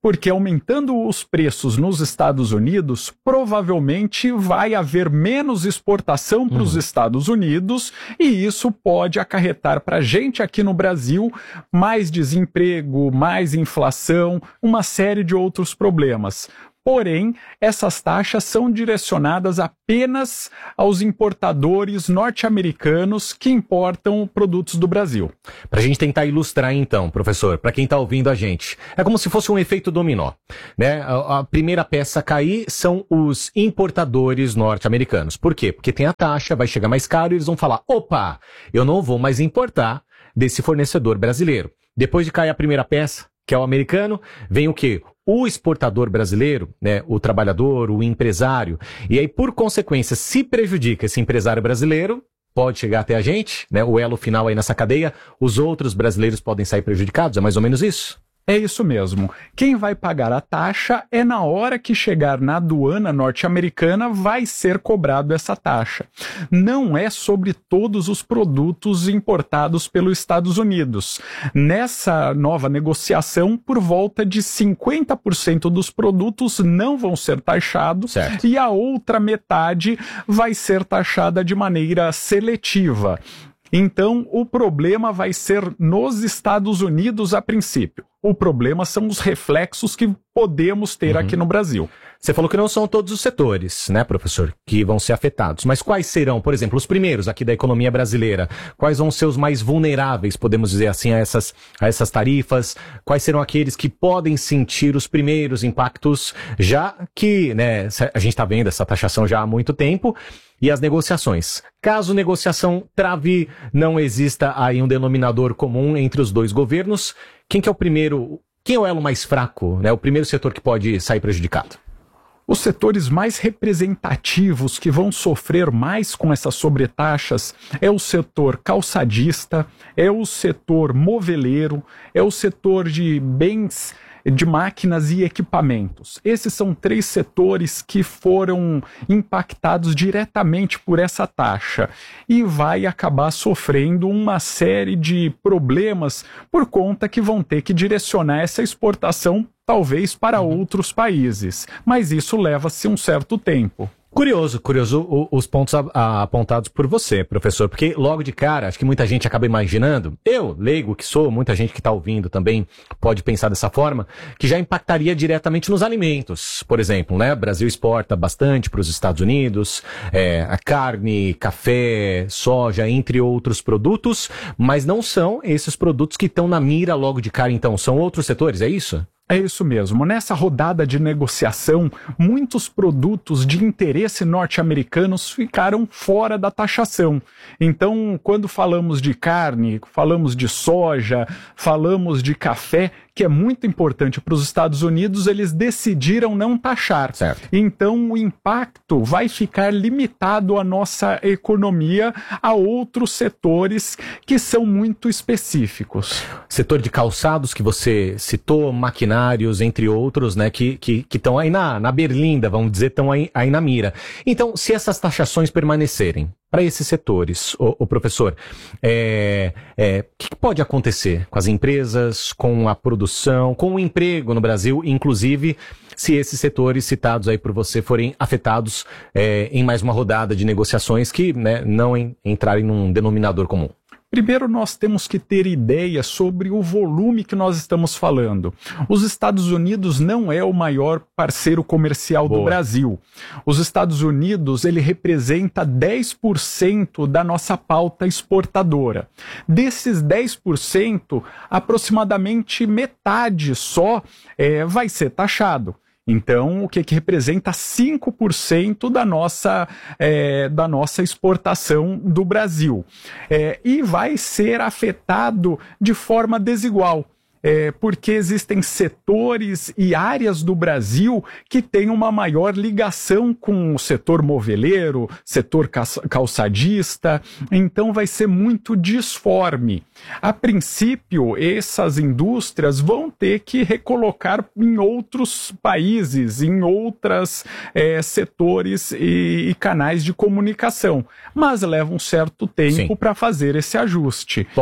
Porque aumentando os preços nos Estados Unidos, provavelmente vai haver menos exportação para os uhum. Estados Unidos, e isso pode acarretar para a gente aqui no Brasil mais desemprego, mais inflação, uma série de outros problemas. Porém, essas taxas são direcionadas apenas aos importadores norte-americanos que importam produtos do Brasil. Para a gente tentar ilustrar então, professor, para quem está ouvindo a gente, é como se fosse um efeito dominó, né? A, a primeira peça a cair são os importadores norte-americanos. Por quê? Porque tem a taxa, vai chegar mais caro e eles vão falar, opa, eu não vou mais importar desse fornecedor brasileiro. Depois de cair a primeira peça, que é o americano, vem o quê? O exportador brasileiro, né, o trabalhador, o empresário, e aí, por consequência, se prejudica esse empresário brasileiro, pode chegar até a gente, né, o elo final aí nessa cadeia, os outros brasileiros podem sair prejudicados, é mais ou menos isso? É isso mesmo. Quem vai pagar a taxa é na hora que chegar na aduana norte-americana vai ser cobrado essa taxa. Não é sobre todos os produtos importados pelos Estados Unidos. Nessa nova negociação, por volta de cinquenta por cento dos produtos não vão ser taxados, certo, e a outra metade vai ser taxada de maneira seletiva. Então, o problema vai ser nos Estados Unidos a princípio. O problema são os reflexos que podemos ter uhum. aqui no Brasil. Você falou que não são todos os setores, né, professor, que vão ser afetados. Mas quais serão, por exemplo, os primeiros aqui da economia brasileira? Quais vão ser os mais vulneráveis, podemos dizer assim, a essas, a essas tarifas? Quais serão aqueles que podem sentir os primeiros impactos, já que, né, a gente está vendo essa taxação já há muito tempo, e as negociações? Caso negociação trave, não exista aí um denominador comum entre os dois governos, quem que é o primeiro, quem é o elo mais fraco, né, o primeiro setor que pode sair prejudicado? Os setores mais representativos que vão sofrer mais com essas sobretaxas é o setor calçadista, é o setor moveleiro, é o setor de bens, de máquinas e equipamentos. Esses são três setores que foram impactados diretamente por essa taxa e vai acabar sofrendo uma série de problemas por conta que vão ter que direcionar essa exportação talvez para outros países, mas isso leva-se um certo tempo. Curioso, curioso o, os pontos a, a, apontados por você, professor, porque logo de cara, acho que muita gente acaba imaginando, eu, leigo que sou, muita gente que está ouvindo também pode pensar dessa forma, que já impactaria diretamente nos alimentos, por exemplo, né? O Brasil exporta bastante para os Estados Unidos, é, a carne, café, soja, entre outros produtos, mas não são esses produtos que estão na mira logo de cara, então, são outros setores, é isso? É isso mesmo. Nessa rodada de negociação, muitos produtos de interesse norte-americanos ficaram fora da taxação. Então, quando falamos de carne, falamos de soja, falamos de café, que é muito importante para os Estados Unidos, eles decidiram não taxar. Certo. Então, o impacto vai ficar limitado à nossa economia, a outros setores que são muito específicos. Setor de calçados que você citou, maquinários, entre outros, né, que que que estão aí na, na berlinda, vamos dizer, estão aí, aí na mira. Então, se essas taxações permanecerem para esses setores, o, o professor, é, é, o que, que pode acontecer com as empresas, com a produção, com o emprego no Brasil, inclusive se esses setores citados aí por você forem afetados é, em mais uma rodada de negociações que, né, não en, entrarem num denominador comum? Primeiro, nós temos que ter ideia sobre o volume que nós estamos falando. Os Estados Unidos não é o maior parceiro comercial Boa. do Brasil. Os Estados Unidos, ele representa dez por cento da nossa pauta exportadora. Desses dez por cento, aproximadamente metade só é, vai ser taxado. Então, o que, que representa cinco por cento da nossa, é, da nossa exportação do Brasil. É, e vai ser afetado de forma desigual. É, porque existem setores e áreas do Brasil que têm uma maior ligação com o setor moveleiro, setor calçadista, então vai ser muito disforme. A princípio, essas indústrias vão ter que recolocar em outros países, em outros é, setores e, e canais de comunicação, mas leva um certo tempo para fazer esse ajuste. Bom,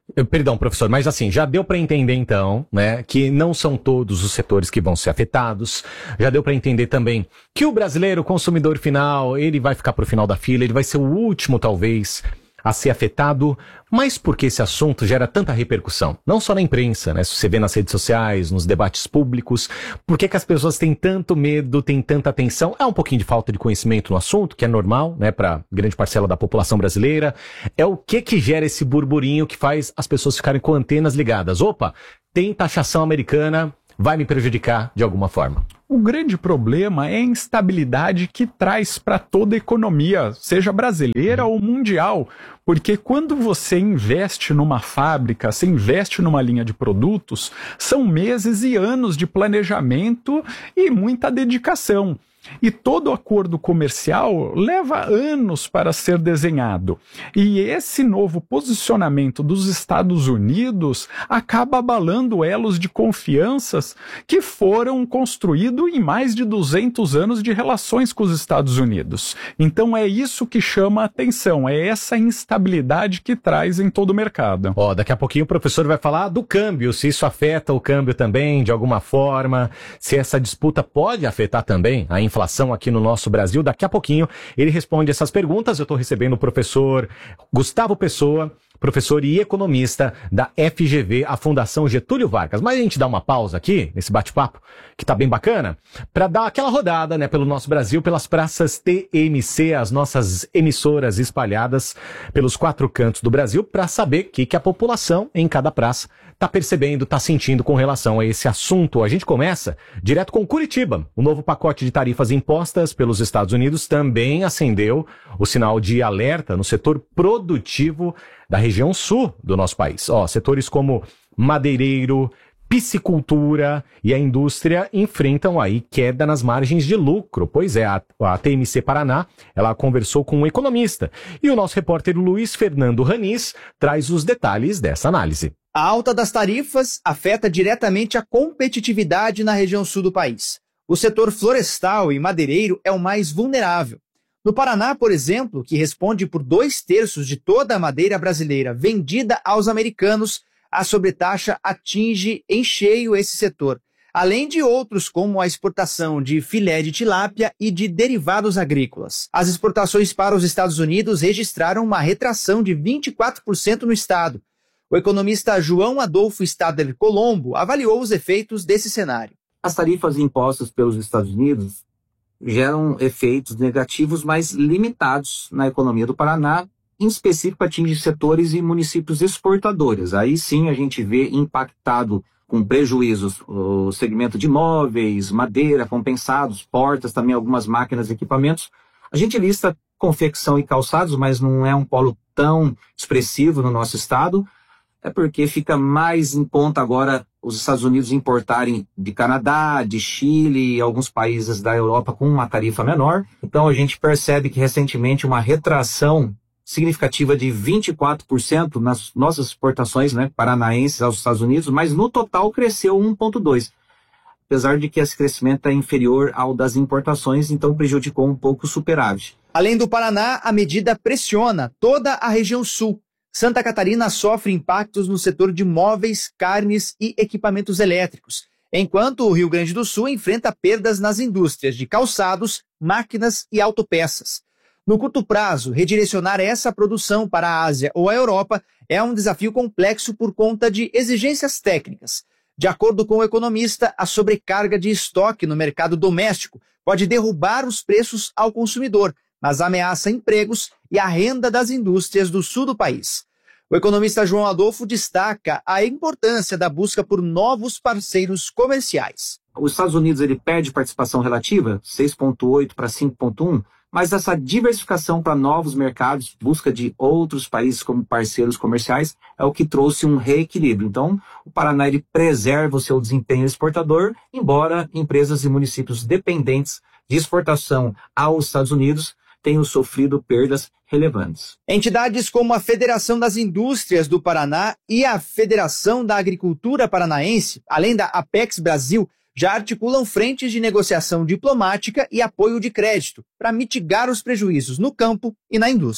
Perdão, professor, mas assim, já deu para entender então, né, que não são todos os setores que vão ser afetados. Já deu para entender também que o brasileiro, o consumidor final, ele vai ficar pro final da fila, ele vai ser o último talvez a ser afetado. Mas por que esse assunto gera tanta repercussão? Não só na imprensa, né? Se você vê nas redes sociais, nos debates públicos, por que que as pessoas têm tanto medo, têm tanta atenção? É um pouquinho de falta de conhecimento no assunto, que é normal, né, para grande parcela da população brasileira. É o que que gera esse burburinho que faz as pessoas ficarem com antenas ligadas? Opa, tem taxação americana, vai me prejudicar de alguma forma. O grande problema é a instabilidade que traz para toda a economia, seja brasileira ou mundial. Porque quando você investe numa fábrica, você investe numa linha de produtos, são meses e anos de planejamento e muita dedicação. E todo acordo comercial leva anos para ser desenhado. E esse novo posicionamento dos Estados Unidos acaba abalando elos de confianças que foram construídos em mais de duzentos anos de relações com os Estados Unidos. Então é isso que chama a atenção, é essa instabilidade que traz em todo o mercado. Ó, daqui a pouquinho o professor vai falar do câmbio, se isso afeta o câmbio também de alguma forma, se essa disputa pode afetar também a inflação aqui no nosso Brasil. Daqui a pouquinho ele responde essas perguntas. Eu estou recebendo o professor Gustavo Pessoa, professor e economista da F G V, a Fundação Getúlio Vargas. Mas a gente dá uma pausa aqui, nesse bate-papo, que tá bem bacana, para dar aquela rodada, né, pelo nosso Brasil, pelas praças T M C, as nossas emissoras espalhadas pelos quatro cantos do Brasil, para saber o que, que a população em cada praça tá percebendo, tá sentindo com relação a esse assunto. A gente começa direto com Curitiba. O novo pacote de tarifas impostas pelos Estados Unidos também acendeu o sinal de alerta no setor produtivo da região sul do nosso país. Ó, setores como madeireiro, piscicultura e a indústria enfrentam aí queda nas margens de lucro. Pois é, a, a T M C Paraná, ela conversou com um economista. E o nosso repórter Luiz Fernando Ranis traz os detalhes dessa análise. A alta das tarifas afeta diretamente a competitividade na região sul do país. O setor florestal e madeireiro é o mais vulnerável. No Paraná, por exemplo, que responde por dois terços de toda a madeira brasileira vendida aos americanos, a sobretaxa atinge em cheio esse setor, além de outros como a exportação de filé de tilápia e de derivados agrícolas. As exportações para os Estados Unidos registraram uma retração de vinte e quatro por cento no estado. O economista João Adolfo Stadler Colombo avaliou os efeitos desse cenário. As tarifas impostas pelos Estados Unidos geram efeitos negativos mais limitados na economia do Paraná, em específico atinge setores e municípios exportadores. Aí sim a gente vê impactado com prejuízos o segmento de móveis, madeira, compensados, portas, também algumas máquinas e equipamentos. A gente lista confecção e calçados, mas não é um polo tão expressivo no nosso estado. É porque fica mais em conta agora os Estados Unidos importarem de Canadá, de Chile e alguns países da Europa com uma tarifa menor. Então a gente percebe que recentemente uma retração significativa de vinte e quatro por cento nas nossas exportações, né, paranaenses aos Estados Unidos, mas no total cresceu um vírgula dois por cento. Apesar de que esse crescimento é inferior ao das importações, então prejudicou um pouco o superávit. Além do Paraná, a medida pressiona toda a região sul. Santa Catarina sofre impactos no setor de móveis, carnes e equipamentos elétricos, enquanto o Rio Grande do Sul enfrenta perdas nas indústrias de calçados, máquinas e autopeças. No curto prazo, redirecionar essa produção para a Ásia ou a Europa é um desafio complexo por conta de exigências técnicas. De acordo com o economista, a sobrecarga de estoque no mercado doméstico pode derrubar os preços ao consumidor, mas ameaça empregos e a renda das indústrias do sul do país. O economista João Adolfo destaca a importância da busca por novos parceiros comerciais. Os Estados Unidos ele perde participação relativa, seis vírgula oito para cinco vírgula um, mas essa diversificação para novos mercados, busca de outros países como parceiros comerciais, é o que trouxe um reequilíbrio. Então, o Paraná ele preserva o seu desempenho exportador, embora empresas e municípios dependentes de exportação aos Estados Unidos tenham sofrido perdas relevantes. Entidades como a Federação das Indústrias do Paraná e a Federação da Agricultura Paranaense, além da Apex Brasil, já articulam frentes de negociação diplomática e apoio de crédito para mitigar os prejuízos no campo e na indústria.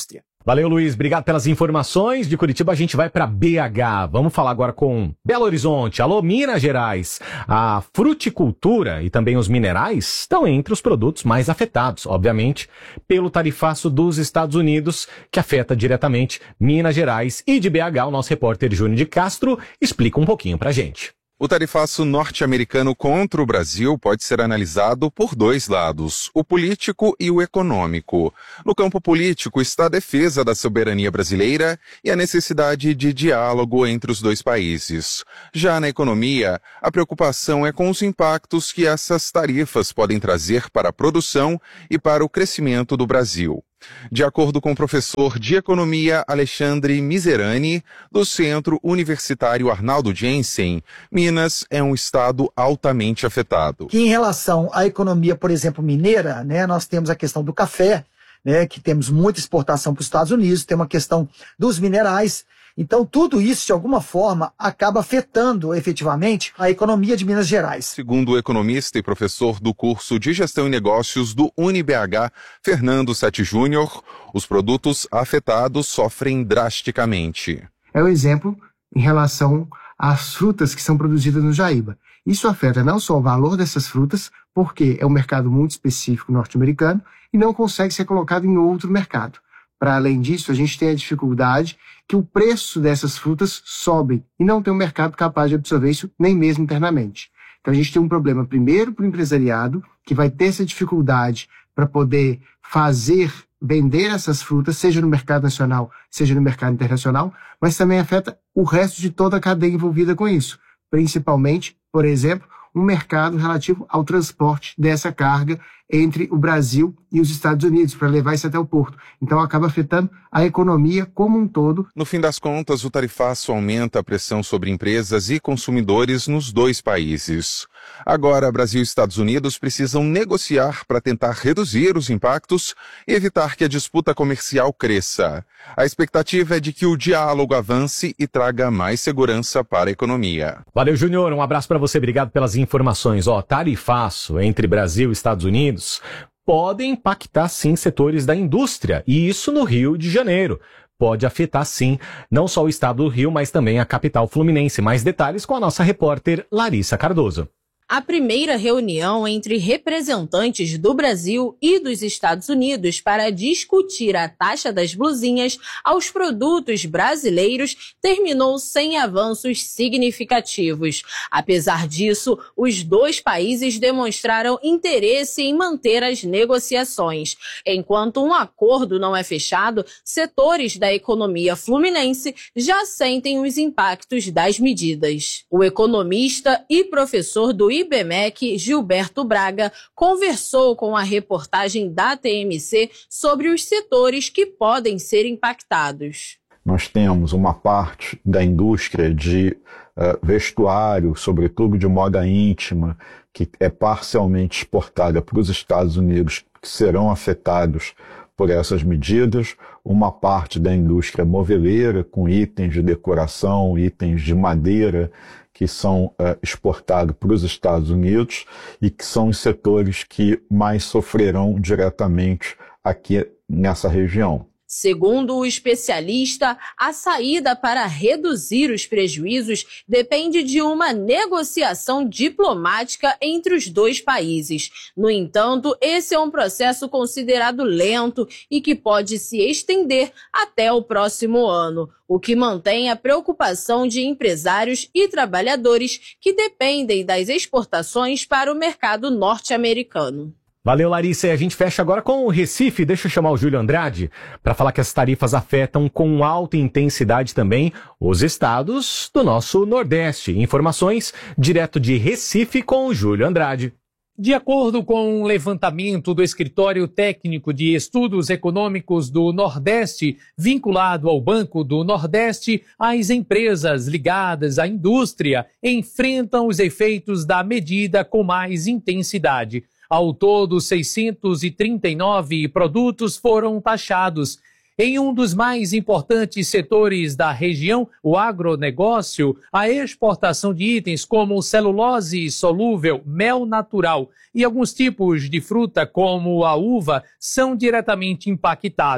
Valeu, Luiz. Obrigado pelas informações. De Curitiba a gente vai para B H. Vamos falar agora com Belo Horizonte. Alô, Minas Gerais. A fruticultura e também os minerais estão entre os produtos mais afetados, obviamente, pelo tarifaço dos Estados Unidos, que afeta diretamente Minas Gerais. E de B H, o nosso repórter Júnior de Castro explica um pouquinho pra gente. O tarifaço norte-americano contra o Brasil pode ser analisado por dois lados, o político e o econômico. No campo político está a defesa da soberania brasileira e a necessidade de diálogo entre os dois países. Já na economia, a preocupação é com os impactos que essas tarifas podem trazer para a produção e para o crescimento do Brasil. De acordo com o professor de economia Alexandre Miserani, do Centro Universitário Arnaldo Jensen, Minas é um estado altamente afetado. Que em relação à economia, por exemplo, mineira, né, nós temos a questão do café, né, que temos muita exportação para os Estados Unidos, tem uma questão dos minerais. Então, tudo isso, de alguma forma, acaba afetando efetivamente a economia de Minas Gerais. Segundo o economista e professor do curso de Gestão e Negócios do Uni B H, Fernando Sete Júnior, os produtos afetados sofrem drasticamente. É o exemplo em relação às frutas que são produzidas no Jaíba. Isso afeta não só o valor dessas frutas, porque é um mercado muito específico norte-americano e não consegue ser colocado em outro mercado. Para além disso, a gente tem a dificuldade que o preço dessas frutas sobe e não tem um mercado capaz de absorver isso, nem mesmo internamente. Então a gente tem um problema primeiro para o empresariado, que vai ter essa dificuldade para poder fazer, vender essas frutas, seja no mercado nacional, seja no mercado internacional, mas também afeta o resto de toda a cadeia envolvida com isso. Principalmente, por exemplo, um mercado relativo ao transporte dessa carga entre o Brasil e os Estados Unidos, para levar isso até o porto. Então acaba afetando a economia como um todo. No fim das contas, o tarifaço aumenta a pressão sobre empresas e consumidores nos dois países. Agora, Brasil e Estados Unidos precisam negociar para tentar reduzir os impactos e evitar que a disputa comercial cresça. A expectativa é de que o diálogo avance e traga mais segurança para a economia. Valeu, Júnior. Um abraço para você. Obrigado pelas informações. Ó, tarifaço entre Brasil e Estados Unidos podem impactar, sim, setores da indústria. E isso no Rio de Janeiro. Pode afetar, sim, não só o estado do Rio, mas também a capital fluminense. Mais detalhes com a nossa repórter Larissa Cardoso. A primeira reunião entre representantes do Brasil e dos Estados Unidos para discutir a taxa das blusinhas aos produtos brasileiros terminou sem avanços significativos. Apesar disso, os dois países demonstraram interesse em manter as negociações. Enquanto um acordo não é fechado, setores da economia fluminense já sentem os impactos das medidas. O economista e professor do I B M E C, Gilberto Braga, conversou com a reportagem da T M C sobre os setores que podem ser impactados. Nós temos uma parte da indústria de uh, vestuário, sobretudo de moda íntima, que é parcialmente exportada para os Estados Unidos, que serão afetados por essas medidas, uma parte da indústria moveleira, com itens de decoração, itens de madeira, que são uh, exportados para os Estados Unidos e que são os setores que mais sofrerão diretamente aqui nessa região. Segundo o especialista, a saída para reduzir os prejuízos depende de uma negociação diplomática entre os dois países. No entanto, esse é um processo considerado lento e que pode se estender até o próximo ano, o que mantém a preocupação de empresários e trabalhadores que dependem das exportações para o mercado norte-americano. Valeu, Larissa. E a gente fecha agora com o Recife. Deixa eu chamar o Júlio Andrade para falar que as tarifas afetam com alta intensidade também os estados do nosso Nordeste. Informações direto de Recife com o Júlio Andrade. De acordo com um levantamento do Escritório Técnico de Estudos Econômicos do Nordeste, vinculado ao Banco do Nordeste, as empresas ligadas à indústria enfrentam os efeitos da medida com mais intensidade. Ao todo, seiscentos e trinta e nove produtos foram taxados. Em um dos mais importantes setores da região, o agronegócio, a exportação de itens como celulose solúvel, mel natural e alguns tipos de fruta como a uva são diretamente impactados.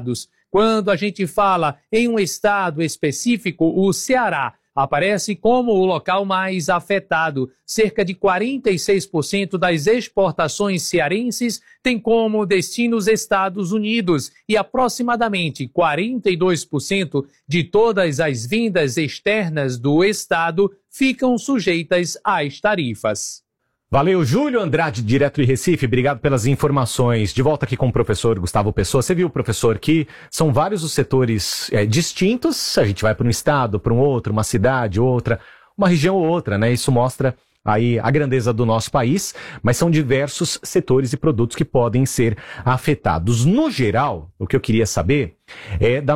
Quando a gente fala em um estado específico, o Ceará aparece como o local mais afetado. Cerca de quarenta e seis por cento das exportações cearenses tem como destino os Estados Unidos e aproximadamente quarenta e dois por cento de todas as vindas externas do estado ficam sujeitas às tarifas. Valeu, Júlio Andrade, direto de Recife, obrigado pelas informações. De volta aqui com o professor Gustavo Pessoa. Você viu, professor, que são vários os setores é, distintos, a gente vai para um estado, para um outro, uma cidade, outra, uma região ou outra, né? Isso mostra aí a grandeza do nosso país, mas são diversos setores e produtos que podem ser afetados. No geral, o que eu queria saber é da